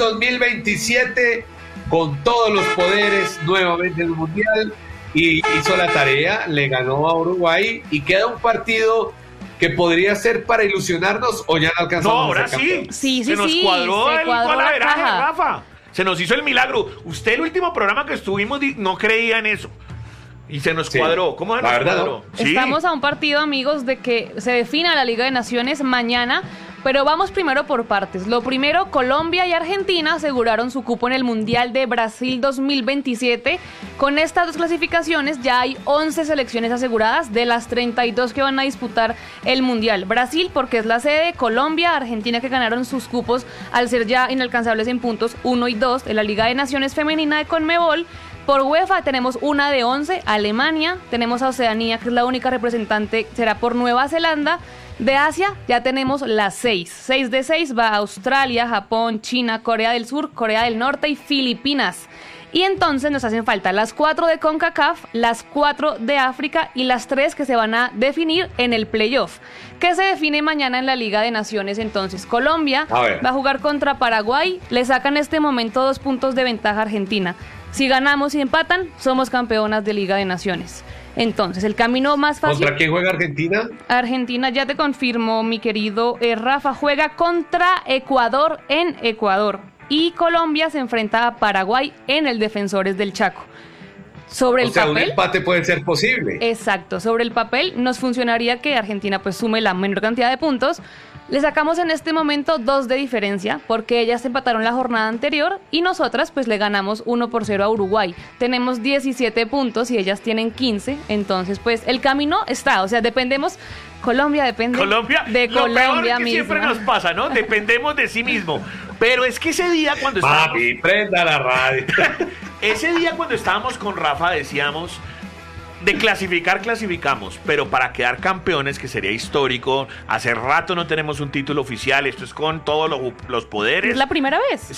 [SPEAKER 1] 2027 con todos los poderes nuevamente en el Mundial, y hizo la tarea, le ganó a Uruguay y queda un partido que podría ser para ilusionarnos o ya no
[SPEAKER 2] No,
[SPEAKER 1] alcanzamos
[SPEAKER 2] ahora
[SPEAKER 1] a ser
[SPEAKER 2] sí.
[SPEAKER 1] campeones.
[SPEAKER 3] Sí,
[SPEAKER 2] Se nos cuadró
[SPEAKER 3] se
[SPEAKER 2] el
[SPEAKER 3] cuadró la
[SPEAKER 2] golaveraje,
[SPEAKER 3] caja.
[SPEAKER 2] Rafa. Se nos hizo el milagro. Usted el último programa que estuvimos no creía en eso. Y se nos
[SPEAKER 1] Sí.
[SPEAKER 2] cuadró. ¿Cómo se
[SPEAKER 1] La
[SPEAKER 2] nos
[SPEAKER 1] verdad,
[SPEAKER 2] cuadró?
[SPEAKER 1] ¿no?
[SPEAKER 2] Sí.
[SPEAKER 3] Estamos a un partido, amigos, de que se defina la Liga de Naciones mañana, pero vamos primero por partes. Lo primero, Colombia y Argentina aseguraron su cupo en el Mundial de Brasil 2027. Con estas dos clasificaciones ya hay 11 selecciones aseguradas de las 32 que van a disputar el Mundial. Brasil porque es la sede, Colombia, Argentina que ganaron sus cupos al ser ya inalcanzables en puntos 1 y 2 de la Liga de Naciones Femenina de Conmebol. Por UEFA tenemos una de 11, Alemania, tenemos a Oceanía, que es la única representante, será por Nueva Zelanda. De Asia ya tenemos las 6. 6 de 6 va a Australia, Japón, China, Corea del Sur, Corea del Norte y Filipinas. Y entonces nos hacen falta las 4 de CONCACAF, las 4 de África y las 3 que se van a definir en el playoff, que se define mañana en la Liga de Naciones. Entonces Colombia va a jugar contra Paraguay, le sacan en este momento 2 puntos de ventaja a Argentina. Si ganamos y empatan, somos campeonas de Liga de Naciones. Entonces, el camino más fácil...
[SPEAKER 1] ¿Contra quién juega Argentina?
[SPEAKER 3] Argentina, ya te confirmo, mi querido Rafa, juega contra Ecuador en Ecuador. Y Colombia se enfrenta a Paraguay en el Defensores del Chaco. Sobre el
[SPEAKER 1] Un
[SPEAKER 3] papel...
[SPEAKER 1] empate puede ser posible.
[SPEAKER 3] Exacto, sobre el papel nos funcionaría que Argentina pues sume la menor cantidad de puntos. Le sacamos en este momento 2 de diferencia porque ellas empataron la jornada anterior y nosotras pues le ganamos 1-0 a Uruguay. Tenemos 17 puntos y ellas tienen 15, entonces pues el camino está, o sea, dependemos, Colombia depende de
[SPEAKER 2] lo
[SPEAKER 3] Colombia
[SPEAKER 2] peor que
[SPEAKER 3] misma.
[SPEAKER 2] siempre nos pasa, ¿no? Dependemos de sí mismo. Pero es que ese día cuando estábamos...
[SPEAKER 1] Papi, prenda la radio.
[SPEAKER 2] Ese día cuando estábamos con Rafa decíamos, de clasificar, clasificamos, pero para quedar campeones, que sería histórico, hace rato no tenemos un título oficial, esto es con todos los poderes.
[SPEAKER 3] Es la primera vez.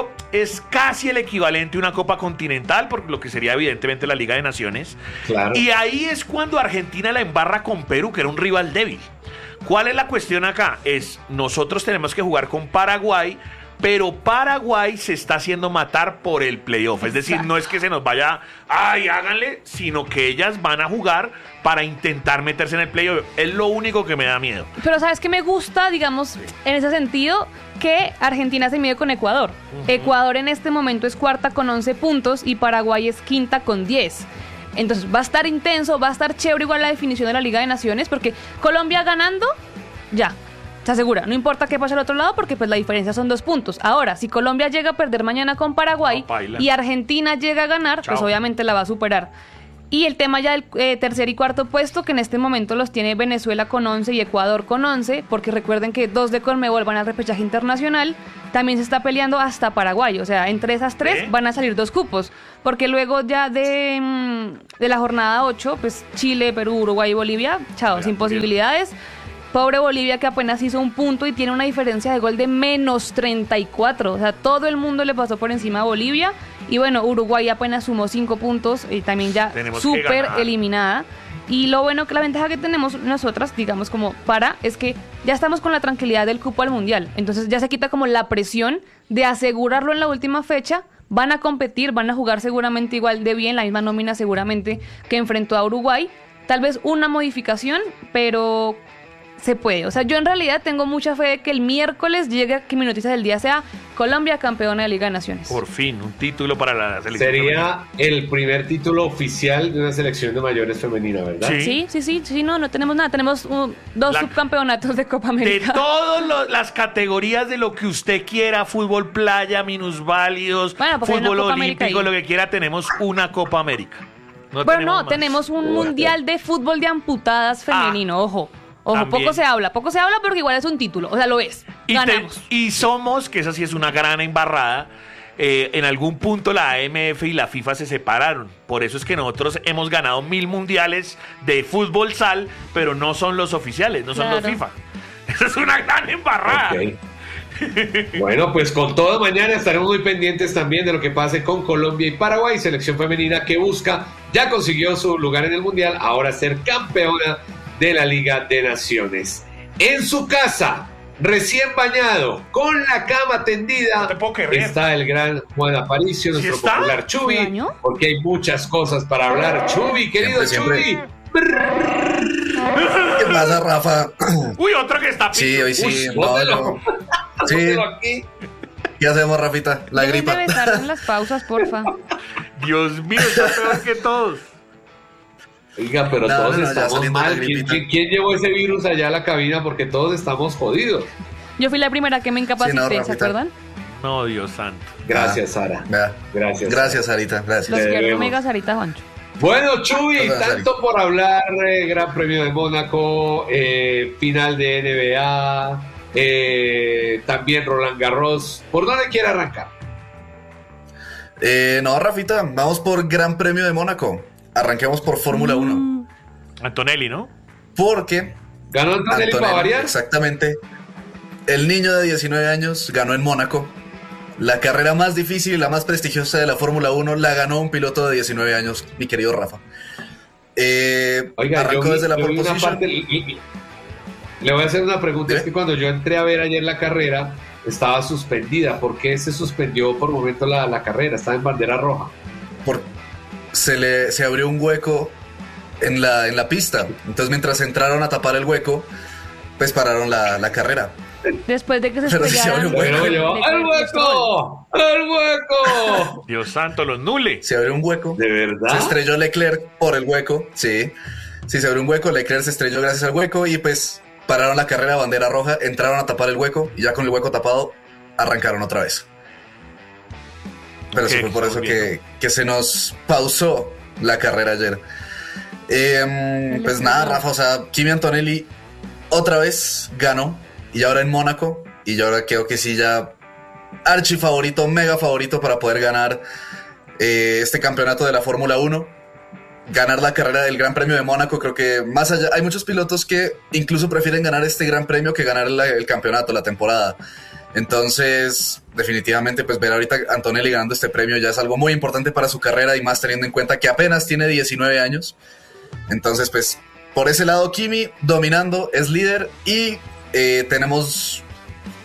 [SPEAKER 2] Es casi el equivalente a una Copa Continental, por lo que sería evidentemente la Liga de Naciones.
[SPEAKER 1] Claro.
[SPEAKER 2] Y ahí es cuando Argentina la embarra con Perú, que era un rival débil. ¿Cuál es la cuestión acá? Nosotros tenemos que jugar con Paraguay pero Paraguay se está haciendo matar por el playoff. Es decir, no es que se nos vaya, ay, háganle, sino que ellas van a jugar para intentar meterse en el playoff. Es lo único que me da miedo.
[SPEAKER 3] Pero ¿sabes qué me gusta, digamos, en ese sentido? Que Argentina se mide con Ecuador. Ecuador en este momento es cuarta con 11 puntos y Paraguay es quinta con 10. Entonces va a estar intenso, va a estar chévere igual la definición de la Liga de Naciones, porque Colombia ganando, ya, se asegura. No importa qué pase al otro lado, porque pues la diferencia son 2 puntos. Ahora, si Colombia llega a perder mañana con Paraguay y Argentina llega a ganar, pues obviamente la va a superar. Y el tema ya del tercer y cuarto puesto, que en este momento los tiene Venezuela con 11 y Ecuador con 11, porque recuerden que 2 de Conmebol van al repechaje internacional, también se está peleando hasta Paraguay, o sea, entre esas 3 van a salir 2 cupos, porque luego ya de la jornada 8, pues Chile, Perú, Uruguay y Bolivia, chao, sin posibilidades. Pobre Bolivia, que apenas hizo un punto y tiene una diferencia de gol de menos 34. O sea, todo el mundo le pasó por encima a Bolivia. Y bueno, Uruguay apenas sumó 5 puntos y también ya súper eliminada. Y lo bueno, que la ventaja que tenemos nosotras, digamos como es que ya estamos con la tranquilidad del cupo al Mundial. Entonces ya se quita como la presión de asegurarlo en la última fecha. Van a competir, van a jugar seguramente igual de bien, la misma nómina seguramente que enfrentó a Uruguay. Tal vez una modificación, pero se puede. O sea, yo en realidad tengo mucha fe de que el miércoles llegue, que mi noticia del día sea Colombia campeona de Liga de Naciones.
[SPEAKER 2] Por fin, un título para la selección
[SPEAKER 1] femenina. Sería el primer título oficial de una selección de mayores femenina, ¿verdad?
[SPEAKER 3] Sí, no tenemos nada. Tenemos 2 subcampeonatos de Copa América.
[SPEAKER 2] De todas las categorías de lo que usted quiera, fútbol playa, minusválidos, fútbol olímpico, lo que quiera, tenemos una Copa América.
[SPEAKER 3] Tenemos un mundial de fútbol de amputadas femenino, ojo, poco se habla porque igual es un título, o sea, lo es. Ganamos.
[SPEAKER 2] Y somos, que esa sí es una gran embarrada, en algún punto la AMF y la FIFA se separaron. Por eso es que nosotros hemos ganado 1000 mundiales de fútbol sal, pero no son los oficiales, no son los FIFA. Esa es una gran embarrada.
[SPEAKER 1] Okay. Bueno, pues con todo mañana estaremos muy pendientes también de lo que pase con Colombia y Paraguay, selección femenina que ya consiguió su lugar en el mundial, ahora ser campeona de la Liga de Naciones. En su casa, recién bañado, con la cama tendida, está el gran Juan Aparicio, nuestro popular Chubi, porque hay muchas cosas para hablar. Chubi, querido Chubi.
[SPEAKER 5] ¿Qué pasa, Rafa?
[SPEAKER 2] Uy, otro que está
[SPEAKER 5] pico. Sí, hoy sí. Sí. ¿Qué hacemos, Rafita? La gripa.
[SPEAKER 3] Debe estar en las pausas, porfa.
[SPEAKER 2] Dios mío, está peor que todos.
[SPEAKER 1] Oiga, pero todos estamos mal. ¿Quién llevó ese virus allá a la cabina? Porque todos estamos jodidos.
[SPEAKER 3] Yo fui la primera que me incapacité, ¿se acuerdan?
[SPEAKER 2] No, Dios santo.
[SPEAKER 1] Gracias, Sara.
[SPEAKER 5] Gracias, Sarita. Gracias.
[SPEAKER 3] Los quiero mega, Sarita Juancho.
[SPEAKER 1] Bueno, Chubi, tanto por hablar, Gran Premio de Mónaco, final de NBA, también Roland Garros. ¿Por dónde quiere arrancar?
[SPEAKER 5] No, Rafita, vamos por Gran Premio de Mónaco. Arranquemos por Fórmula 1.
[SPEAKER 2] Antonelli, ¿no?
[SPEAKER 5] Porque
[SPEAKER 1] ¿ganó Antonelli para variar?
[SPEAKER 5] Exactamente. El niño de 19 años ganó en Mónaco. La carrera más difícil y la más prestigiosa de la Fórmula 1 la ganó un piloto de 19 años, mi querido Rafa.
[SPEAKER 1] Arrancó desde la pole position. Le voy a hacer una pregunta. Es que cuando yo entré a ver ayer la carrera, estaba suspendida. ¿Por qué se suspendió por momento la carrera? Estaba en bandera roja.
[SPEAKER 5] Se abrió un hueco en la pista. Entonces, mientras entraron a tapar el hueco, pues pararon la carrera.
[SPEAKER 3] Después de que se estrellaron.
[SPEAKER 1] ¡El hueco! ¡El hueco!
[SPEAKER 2] Dios santo, los nules.
[SPEAKER 5] Se abrió un hueco.
[SPEAKER 1] ¿De verdad?
[SPEAKER 5] Se estrelló Leclerc por el hueco. Sí, se abrió un hueco. Leclerc se estrelló gracias al hueco y pues pararon la carrera, bandera roja, entraron a tapar el hueco y ya con el hueco tapado arrancaron otra vez. Pero sí fue por eso que se nos pausó la carrera ayer. Pues nada, Rafa, o sea, Kimi Antonelli otra vez ganó y ahora en Mónaco, y yo ahora creo que sí ya archi favorito, mega favorito para poder ganar este campeonato de la Fórmula 1, ganar la carrera del Gran Premio de Mónaco. Creo que más allá, hay muchos pilotos que incluso prefieren ganar este Gran Premio que ganar el campeonato, la temporada. Entonces, definitivamente, pues ver ahorita a Antonelli ganando este premio ya es algo muy importante para su carrera, y más teniendo en cuenta que apenas tiene 19 años. Entonces, pues, por ese lado, Kimi dominando, es líder, y tenemos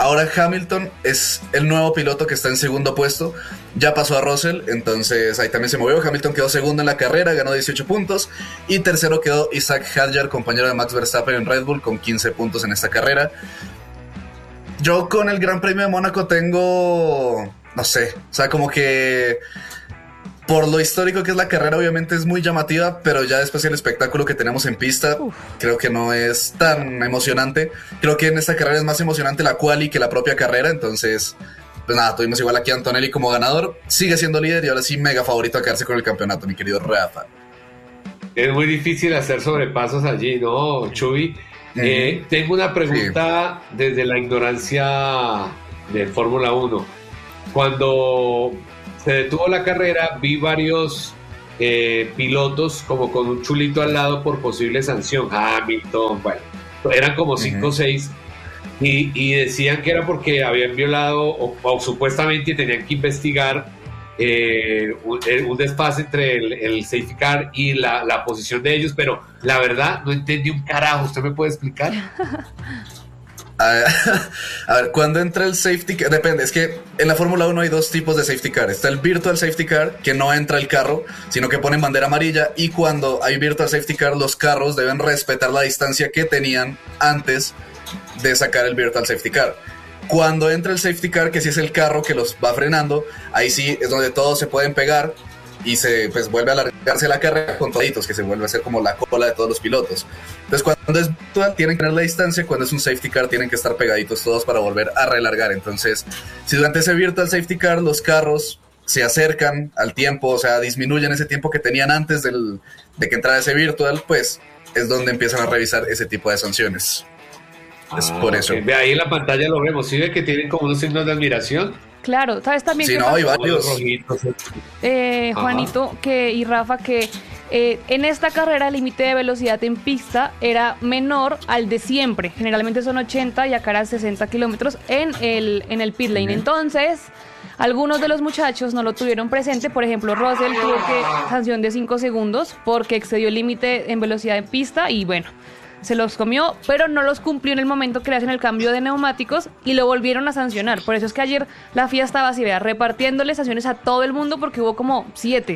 [SPEAKER 5] ahora Hamilton es el nuevo piloto que está en segundo puesto. Ya pasó a Russell, entonces ahí también se movió. Hamilton quedó segundo en la carrera, ganó 18 puntos. Y tercero quedó Isaac Hadjar, compañero de Max Verstappen en Red Bull, con 15 puntos en esta carrera. Yo con el Gran Premio de Mónaco tengo, no sé, o sea, como que por lo histórico que es la carrera, obviamente es muy llamativa, pero ya después el espectáculo que tenemos en pista, creo que no es tan emocionante. Creo que en esta carrera es más emocionante la quali que la propia carrera, entonces, pues nada, tuvimos igual aquí a Antonelli como ganador, sigue siendo líder y ahora sí mega favorito a quedarse con el campeonato, mi querido Rafa.
[SPEAKER 1] Es muy difícil hacer sobrepasos allí, ¿no, Chuy? Tengo una pregunta desde la ignorancia de Fórmula 1. Cuando se detuvo la carrera, vi varios pilotos como con un chulito al lado por posible sanción. Hamilton, bueno, eran como 5 o 6 y decían que era porque habían violado o supuestamente tenían que investigar un desfase entre el safety car y la posición de ellos, pero la verdad no entendí un carajo. ¿Usted me puede explicar?
[SPEAKER 5] A ver, cuando entra el safety car, depende, es que en la Fórmula 1 hay dos tipos de safety car. Está el virtual safety car, que no entra el carro, sino que ponen bandera amarilla, y cuando hay virtual safety car, los carros deben respetar la distancia que tenían antes de sacar el virtual safety car. Cuando entra el safety car, que sí es el carro que los va frenando, ahí sí es donde todos se pueden pegar y se pues vuelve a alargarse la carrera con toditos, que se vuelve a hacer como la cola de todos los pilotos. Entonces cuando es virtual tienen que tener la distancia, cuando es un safety car tienen que estar pegaditos todos para volver a relargar. Entonces si durante ese virtual safety car los carros se acercan al tiempo, o sea, disminuyen ese tiempo que tenían antes de que entrara ese virtual, pues es donde empiezan a revisar ese tipo de sanciones. Es por eso.
[SPEAKER 1] Okay. Ve ahí en la pantalla lo vemos, ¿sí ve que tienen como unos signos de admiración?
[SPEAKER 3] Claro, ¿sabes también
[SPEAKER 5] sí,
[SPEAKER 3] qué
[SPEAKER 5] no,
[SPEAKER 3] pasó?
[SPEAKER 5] hay varios.
[SPEAKER 3] Juanito y Rafa, que en esta carrera el límite de velocidad en pista era menor al de siempre. Generalmente son 80 y acá eran 60 kilómetros en el pit lane. Entonces, algunos de los muchachos no lo tuvieron presente. Por ejemplo, Russell tuvo sanción de 5 segundos porque excedió el límite en velocidad en pista y bueno, se los comió, pero no los cumplió en el momento que le hacen el cambio de neumáticos y lo volvieron a sancionar. Por eso es que ayer la FIA estaba así, vea, repartiéndole sanciones a todo el mundo porque hubo como 7.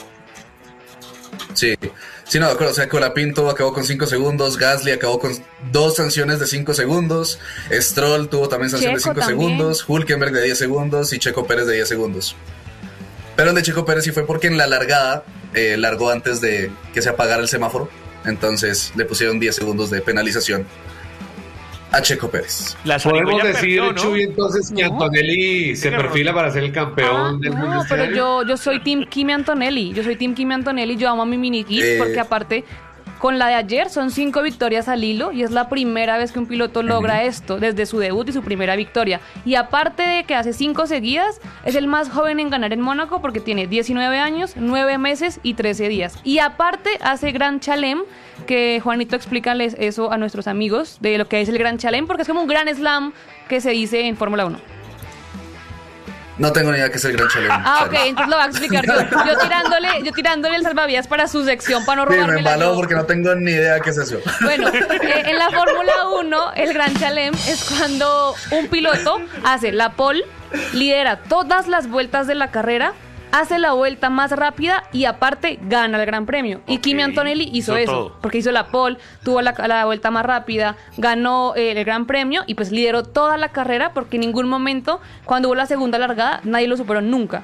[SPEAKER 5] Sí, no, de acuerdo, o sea, Colapinto acabó con 5 segundos, Gasly acabó con 2 sanciones de 5 segundos, Stroll tuvo también sanción de 5 segundos, Hülkenberg de 10 segundos y Checo Pérez de 10 segundos. Pero el de Checo Pérez sí fue porque en la largada largó antes de que se apagara el semáforo. Entonces le pusieron 10 segundos de penalización a Checo Pérez.
[SPEAKER 1] Podemos decir,
[SPEAKER 2] perdió, ¿no?
[SPEAKER 1] Chuy, entonces que Antonelli se perfila para ser el campeón del mundo.
[SPEAKER 3] No, pero yo soy Team Kimi Antonelli. Yo amo a mi mini kit porque aparte con la de ayer son 5 victorias al hilo y es la primera vez que un piloto logra esto desde su debut y su primera victoria. Y aparte de que hace 5 seguidas, es el más joven en ganar en Mónaco porque tiene 19 años, 9 meses y 13 días. Y aparte hace Gran Chelem, que Juanito explícales eso a nuestros amigos de lo que es el Gran Chelem, porque es como un gran slam que se dice en Fórmula 1.
[SPEAKER 5] No tengo ni idea qué es el Gran Chelem.
[SPEAKER 3] Ok, entonces lo voy a explicar yo tirándole el salvavidas para su sección para no
[SPEAKER 5] Sí,
[SPEAKER 3] robarme
[SPEAKER 5] me embaló porque no tengo ni idea qué es eso.
[SPEAKER 3] Bueno, en la Fórmula 1 el Gran Chelem es cuando un piloto hace la pole, lidera todas las vueltas de la carrera, hace la vuelta más rápida y aparte gana el Gran Premio. Y Kimi Antonelli hizo eso,
[SPEAKER 2] todo.
[SPEAKER 3] porque hizo la pole, tuvo la vuelta más rápida, ganó el Gran Premio y pues lideró toda la carrera porque en ningún momento, cuando hubo la segunda largada, nadie lo superó nunca.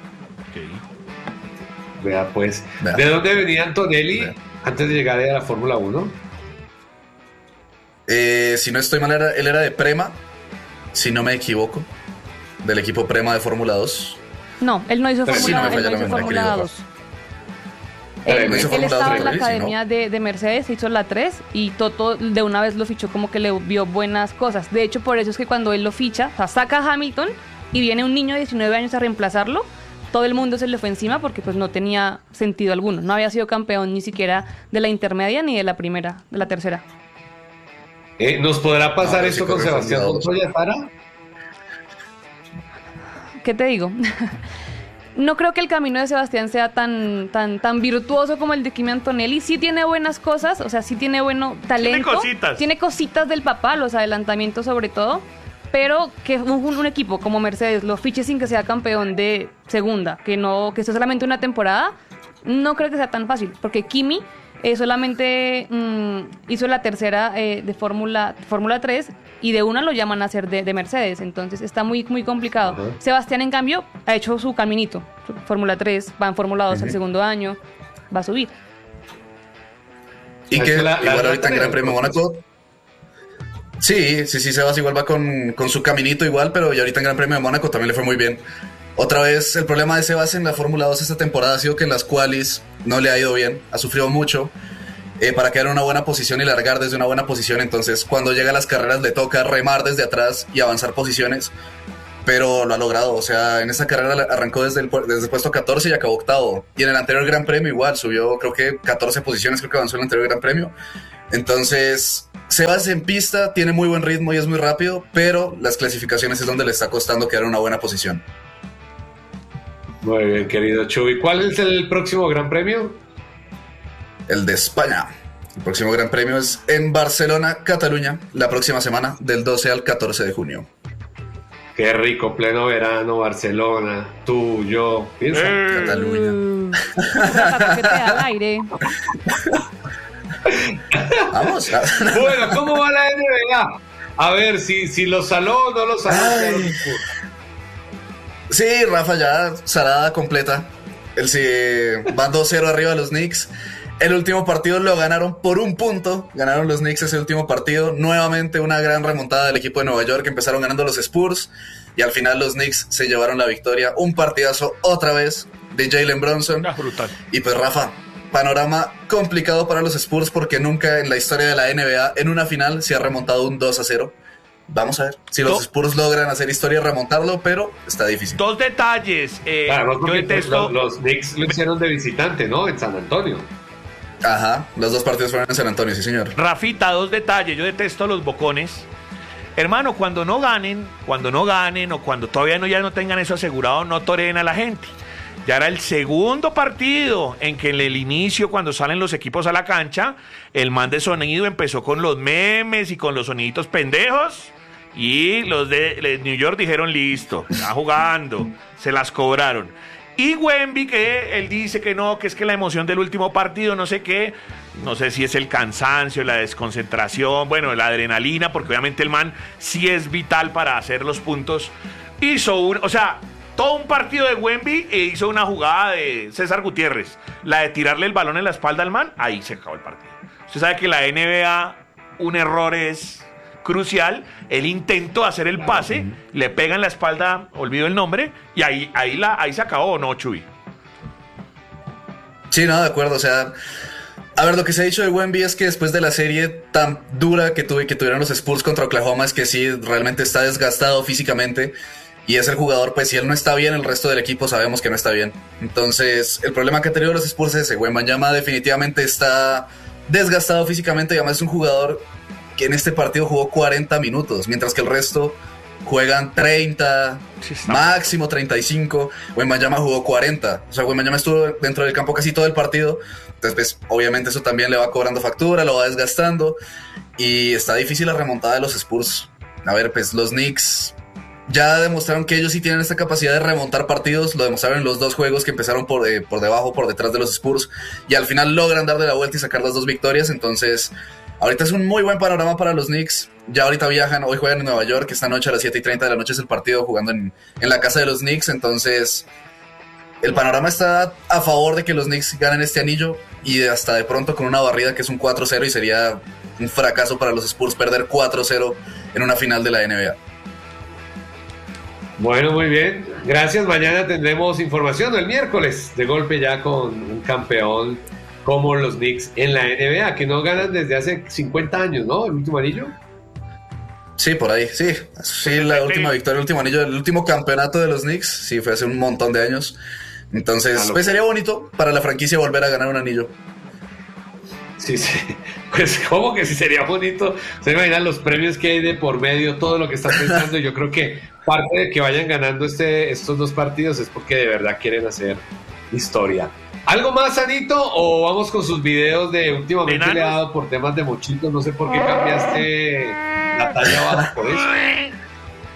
[SPEAKER 1] Vea pues,
[SPEAKER 5] Vea.
[SPEAKER 1] ¿de dónde venía Antonelli
[SPEAKER 5] Vea.
[SPEAKER 1] antes de llegar a la Fórmula 1?
[SPEAKER 5] Si no estoy mal, él era de Prema, si no me equivoco, del equipo Prema de Fórmula 2.
[SPEAKER 3] No, él no hizo
[SPEAKER 1] Pero sí, no me
[SPEAKER 3] Fórmula,
[SPEAKER 5] falla
[SPEAKER 3] él
[SPEAKER 5] la
[SPEAKER 3] no hizo
[SPEAKER 5] memoria,
[SPEAKER 3] Fórmula
[SPEAKER 5] querido
[SPEAKER 3] 2.
[SPEAKER 1] Él
[SPEAKER 5] hizo
[SPEAKER 3] Él
[SPEAKER 5] Fórmula
[SPEAKER 3] estaba
[SPEAKER 5] 2,
[SPEAKER 3] en la
[SPEAKER 5] sí,
[SPEAKER 3] academia de Mercedes, hizo la 3 y Toto de una vez lo fichó como que le vio buenas cosas. De hecho, por eso es que cuando él lo ficha, o sea, saca a Hamilton y viene un niño de 19 años a reemplazarlo, todo el mundo se le fue encima porque pues no tenía sentido alguno. No había sido campeón ni siquiera de la intermedia ni de la primera, de la tercera.
[SPEAKER 1] ¿Nos podrá pasar
[SPEAKER 5] No,
[SPEAKER 1] esto
[SPEAKER 5] sí,
[SPEAKER 1] con
[SPEAKER 5] correcto,
[SPEAKER 1] Sebastián
[SPEAKER 5] no.
[SPEAKER 1] Montoya, Sara?
[SPEAKER 3] ¿Qué te digo? No creo que el camino de Sebastián sea tan virtuoso como el de Kimi Antonelli. Sí tiene buenas cosas, o sea, sí tiene bueno talento.
[SPEAKER 2] cositas.
[SPEAKER 3] Tiene cositas del papá, los adelantamientos sobre todo. pero que un equipo como Mercedes lo fiche sin que sea campeón de segunda, que esté solamente una temporada, no creo que sea tan fácil, porque Kimi solamente hizo la tercera de Fórmula 3 y de una lo llaman a ser de Mercedes, entonces está muy, muy complicado. Sebastián, en cambio, ha hecho su caminito, Fórmula 3, va en Fórmula 2 el segundo año, va a subir.
[SPEAKER 5] Y que igual ahorita en Gran Premio de Mónaco. Sí, Sebas igual va con su caminito igual, pero y ahorita en Gran Premio de Mónaco también le fue muy bien. Otra vez, el problema de Sebas en la Fórmula 2 esta temporada ha sido que en las qualis no le ha ido bien, ha sufrido mucho para quedar en una buena posición y largar desde una buena posición, entonces cuando llega a las carreras le toca remar desde atrás y avanzar posiciones, pero lo ha logrado, o sea, en esta carrera arrancó desde el puesto 14 y acabó octavo, y en el anterior Gran Premio igual, subió creo que 14 posiciones, creo que avanzó en el anterior Gran Premio, entonces Sebas en pista tiene muy buen ritmo y es muy rápido, pero las clasificaciones es donde le está costando quedar en una buena posición.
[SPEAKER 1] Muy bien, querido Chuy. ¿Cuál es el próximo Gran Premio?
[SPEAKER 5] El de España. El próximo Gran Premio es en Barcelona, Cataluña, la próxima semana, del 12 al 14 de junio.
[SPEAKER 1] Qué rico, pleno verano, Barcelona, tú, yo. Piensa.
[SPEAKER 5] Cataluña.
[SPEAKER 3] Rafa, ¿qué te da al aire?
[SPEAKER 5] Vamos.
[SPEAKER 1] Bueno, ¿cómo va la NBA? A ver, si lo saló o no lo saló.
[SPEAKER 5] Sí, Rafa, ya salada completa. Van 2-0 arriba los Knicks. El último partido lo ganaron por un punto. Ganaron los Knicks ese último partido. Nuevamente una gran remontada del equipo de Nueva York. Empezaron ganando los Spurs. Y al final los Knicks se llevaron la victoria. Un partidazo otra vez de Jalen Brunson.
[SPEAKER 2] Brutal.
[SPEAKER 5] Y pues Rafa, panorama complicado para los Spurs porque nunca en la historia de la NBA en una final se ha remontado un 2-0. Vamos a ver si los Spurs logran hacer historia y remontarlo, pero está difícil.
[SPEAKER 2] Dos detalles.
[SPEAKER 1] Claro,
[SPEAKER 2] Yo detesto.
[SPEAKER 1] Los Knicks lo hicieron de visitante, ¿no? En San Antonio.
[SPEAKER 5] Ajá, los dos partidos fueron en San Antonio, sí señor.
[SPEAKER 2] Rafita, dos detalles. Yo detesto los bocones. Hermano, cuando no ganen, o cuando todavía ya no tengan eso asegurado, no toreen a la gente. Ya era el segundo partido en que en el inicio, cuando salen los equipos a la cancha, el man de sonido empezó con los memes y con los soniditos pendejos. Y los de New York dijeron, listo, está jugando, se las cobraron. Y Wemby, que él dice que no, que es que la emoción del último partido, no sé qué, no sé si es el cansancio, la desconcentración, bueno, la adrenalina, porque obviamente el man sí es vital para hacer los puntos. Todo un partido de Wemby e hizo una jugada de César Gutiérrez, la de tirarle el balón en la espalda al man, ahí se acabó el partido. Usted sabe que la NBA, un error es crucial, él intentó hacer el pase, le pega en la espalda, olvido el nombre, y ahí se acabó, ¿no, Chuy?
[SPEAKER 5] Sí, no, de acuerdo, o sea, a ver, lo que se ha dicho de Wemby es que después de la serie tan dura que tuvieron los Spurs contra Oklahoma, es que sí, realmente está desgastado físicamente, y es el jugador, pues si él no está bien, el resto del equipo sabemos que no está bien. Entonces, el problema que han tenido los Spurs es ese, Wembanyama definitivamente está desgastado físicamente, y además es un jugador que en este partido jugó 40 minutos, mientras que el resto juegan 30, máximo 35. Wembanyama jugó 40. O sea, Wembanyama estuvo dentro del campo casi todo el partido. Entonces, pues, obviamente eso también le va cobrando factura, lo va desgastando. Y está difícil la remontada de los Spurs. A ver, pues los Knicks ya demostraron que ellos sí tienen esta capacidad de remontar partidos. Lo demostraron en los dos juegos que empezaron por debajo, por detrás de los Spurs. Y al final logran darle la vuelta y sacar las dos victorias. Entonces, ahorita es un muy buen panorama para los Knicks. Ya ahorita viajan, hoy juegan en Nueva York, esta noche a las 7:30 de la noche es el partido, jugando en la casa de los Knicks. Entonces, el panorama está a favor de que los Knicks ganen este anillo, y hasta de pronto con una barrida que es un 4-0, y sería un fracaso para los Spurs perder 4-0 en una final de la NBA.
[SPEAKER 1] Bueno, muy bien. Gracias. Mañana tendremos información, el miércoles, de golpe ya con un campeón como los Knicks en la NBA, que no ganan desde hace 50 años, ¿no? El último anillo.
[SPEAKER 5] Sí, por ahí, sí. Sí, la última victoria, el último anillo, el último campeonato de los Knicks, sí, fue hace un montón de años. Entonces, pues sería bonito para la franquicia volver a ganar un anillo.
[SPEAKER 1] Sí, pues como que sí sería bonito. Se imaginan los premios que hay de por medio, todo lo que están pensando. Yo creo que parte de que vayan ganando estos dos partidos es porque de verdad quieren hacer historia. ¿Algo más, Anito? ¿O vamos con sus videos de últimamente le he dado por temas de mochitos? No sé por qué cambiaste la talla abajo por eso.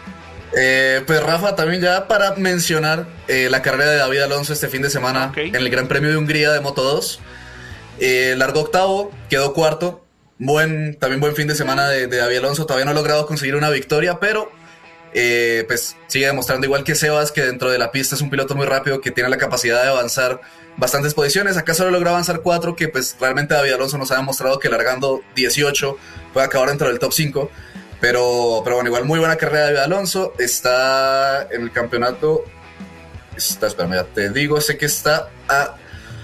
[SPEAKER 5] Pues Rafa, también ya para mencionar la carrera de David Alonso este fin de semana
[SPEAKER 2] Okay.
[SPEAKER 5] en el Gran Premio de Hungría de Moto2. Largó octavo, quedó cuarto. También buen fin de semana de David Alonso. Todavía no ha logrado conseguir una victoria, pero pues sigue demostrando, igual que Sebas, que dentro de la pista es un piloto muy rápido, que tiene la capacidad de avanzar bastantes posiciones. Acá solo logró avanzar 4, que pues realmente David Alonso nos ha demostrado que largando 18 puede acabar dentro del top 5. Pero bueno, igual muy buena carrera de David Alonso. Está en el campeonato. Espérame, ya te digo, sé que está a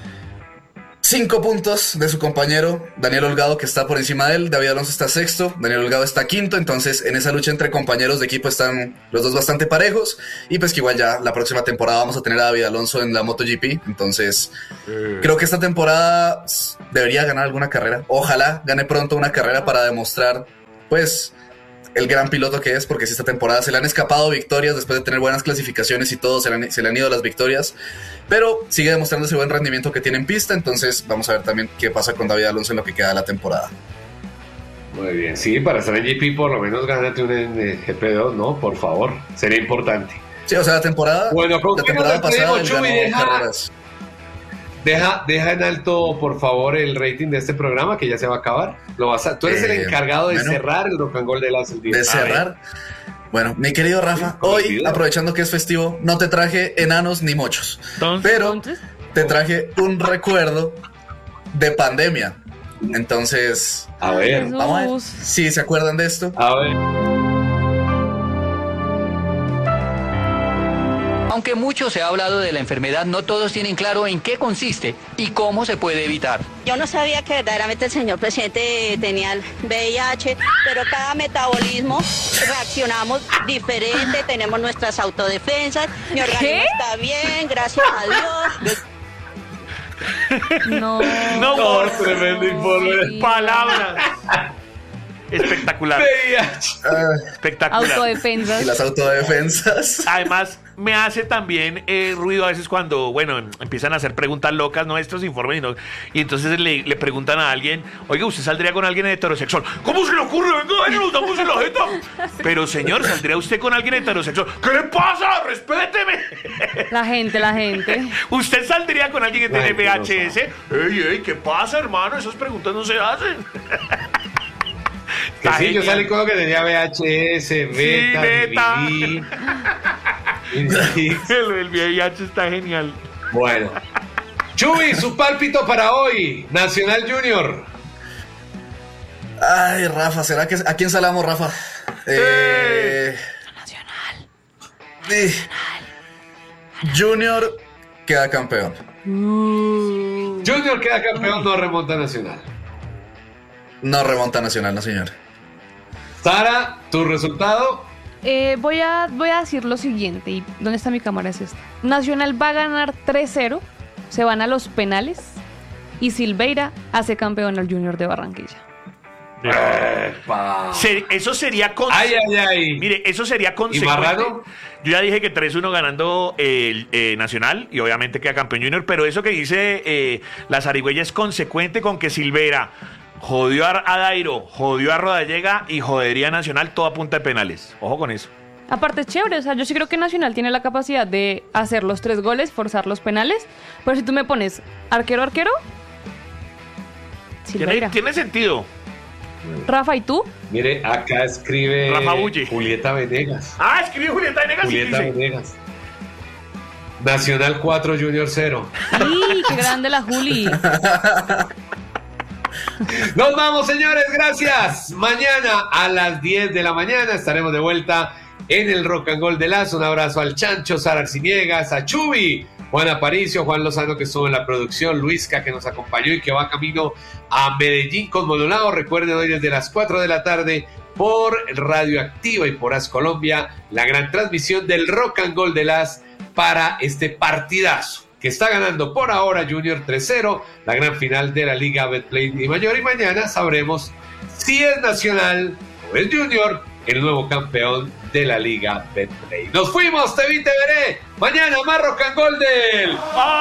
[SPEAKER 5] 5 puntos de su compañero Daniel Holgado, que está por encima de él. David Alonso está sexto, Daniel Holgado está quinto. Entonces en esa lucha entre compañeros de equipo están los dos bastante parejos. Y pues que igual ya la próxima temporada vamos a tener a David Alonso en la MotoGP. Entonces creo que esta temporada debería ganar alguna carrera. Ojalá gane pronto una carrera para demostrar pues el gran piloto que es, porque si esta temporada se le han escapado victorias después de tener buenas clasificaciones y todo, se le han ido las victorias, pero sigue demostrando ese buen rendimiento que tiene en pista. Entonces vamos a ver también qué pasa con David Alonso en lo que queda de la temporada.
[SPEAKER 1] Muy bien, sí, para estar en GP por lo menos gánate un en GP2, ¿no? Por favor, sería importante.
[SPEAKER 5] Sí, o sea, la temporada,
[SPEAKER 1] Bueno,
[SPEAKER 5] la temporada pasada él ganó carreras.
[SPEAKER 1] Deja en alto, por favor, el rating de este programa, que ya se va a acabar. Tú eres el encargado de cerrar el Rock and Roll de las el día.
[SPEAKER 5] De cerrar. Bueno, mi querido Rafa, hoy, aprovechando que es festivo, no te traje enanos ni mochos. Pero te traje un recuerdo de pandemia. Entonces,
[SPEAKER 1] a ver,
[SPEAKER 5] vamos a ver si se acuerdan de esto.
[SPEAKER 1] A ver.
[SPEAKER 6] Aunque mucho se ha hablado de la enfermedad, no todos tienen claro en qué consiste y cómo se puede evitar.
[SPEAKER 7] Yo no sabía que verdaderamente el señor presidente tenía el VIH, pero cada metabolismo reaccionamos diferente, tenemos nuestras autodefensas, mi organismo está bien, gracias a Dios.
[SPEAKER 3] No,
[SPEAKER 1] Tremendo informe.
[SPEAKER 2] Palabras. Espectacular. Espectacular.
[SPEAKER 3] autodefensas.
[SPEAKER 5] Y las autodefensas.
[SPEAKER 2] Además, me hace también ruido a veces cuando, bueno, empiezan a hacer preguntas locas, no estos informes, y entonces le preguntan a alguien, oiga, ¿usted saldría con alguien heterosexual? ¿Cómo se le ocurre? Venga, nos damos en la jeta. Pero, señor, ¿saldría usted con alguien heterosexual? ¿Qué le pasa? ¡Respéteme!
[SPEAKER 3] La gente.
[SPEAKER 2] ¿Usted saldría con alguien que tiene VHS?
[SPEAKER 1] No
[SPEAKER 2] ¡Ey, qué pasa, hermano! Esas preguntas no se hacen.
[SPEAKER 1] Que sí, yo salí con lo que tenía VHS, beta. DVD.
[SPEAKER 2] El VIH está genial.
[SPEAKER 1] Bueno. Chuy, su pálpito para hoy. Nacional Junior.
[SPEAKER 5] Ay, Rafa, ¿será que a quién salamos, Rafa?
[SPEAKER 3] Nacional.
[SPEAKER 5] Junior queda campeón.
[SPEAKER 1] Junior queda campeón, no remonta Nacional.
[SPEAKER 5] No remonta Nacional, no señor.
[SPEAKER 1] Sara, ¿tu resultado?
[SPEAKER 3] Voy a decir lo siguiente. ¿Y dónde está mi cámara? Es esta. Nacional va a ganar 3-0. Se van a los penales. Y Silveira hace campeón al Junior de Barranquilla.
[SPEAKER 2] Eso sería
[SPEAKER 1] Ay.
[SPEAKER 2] Mire, eso sería
[SPEAKER 1] ¿Y
[SPEAKER 2] consecuente.
[SPEAKER 1] Marrano?
[SPEAKER 2] Yo ya dije que 3-1 ganando el Nacional y obviamente queda campeón Junior, pero eso que dice la zarigüeya es consecuente con que Silveira jodió a Dairo, jodió a Rodallega y jodería a Nacional toda punta de penales. Ojo con eso.
[SPEAKER 3] Aparte es chévere, o sea, yo sí creo que Nacional tiene la capacidad de hacer los 3 goles, forzar los penales, pero si tú me pones arquero, Silveira.
[SPEAKER 2] Tiene sentido.
[SPEAKER 3] Rafa, ¿y tú?
[SPEAKER 1] Mire, acá escribe
[SPEAKER 2] Rafa Bulle.
[SPEAKER 1] Julieta Venegas.
[SPEAKER 2] Ah, escribió Julieta Venegas.
[SPEAKER 1] Julieta Venegas. Nacional 4, Junior 0.
[SPEAKER 3] ¡Sí! ¡Qué grande la Juli!
[SPEAKER 1] Nos vamos, señores, gracias. Mañana a las 10 de la mañana estaremos de vuelta en el Rock and Roll de Lazo. Un abrazo al Chancho, Sara Arciniegas, a Chubi, Juan Aparicio, Juan Lozano que estuvo en la producción, Luisca que nos acompañó y que va camino a Medellín con Monolao. Recuerden hoy desde las 4 de la tarde por Radioactiva y por As Colombia la gran transmisión del Rock and Roll de Las para este partidazo que está ganando por ahora Junior 3-0, la gran final de la Liga Betplay Di Mayor, y mañana sabremos si es Nacional o es Junior el nuevo campeón de la Liga Betplay. Nos fuimos, te vi, te veré. Mañana más Rock and Roll del...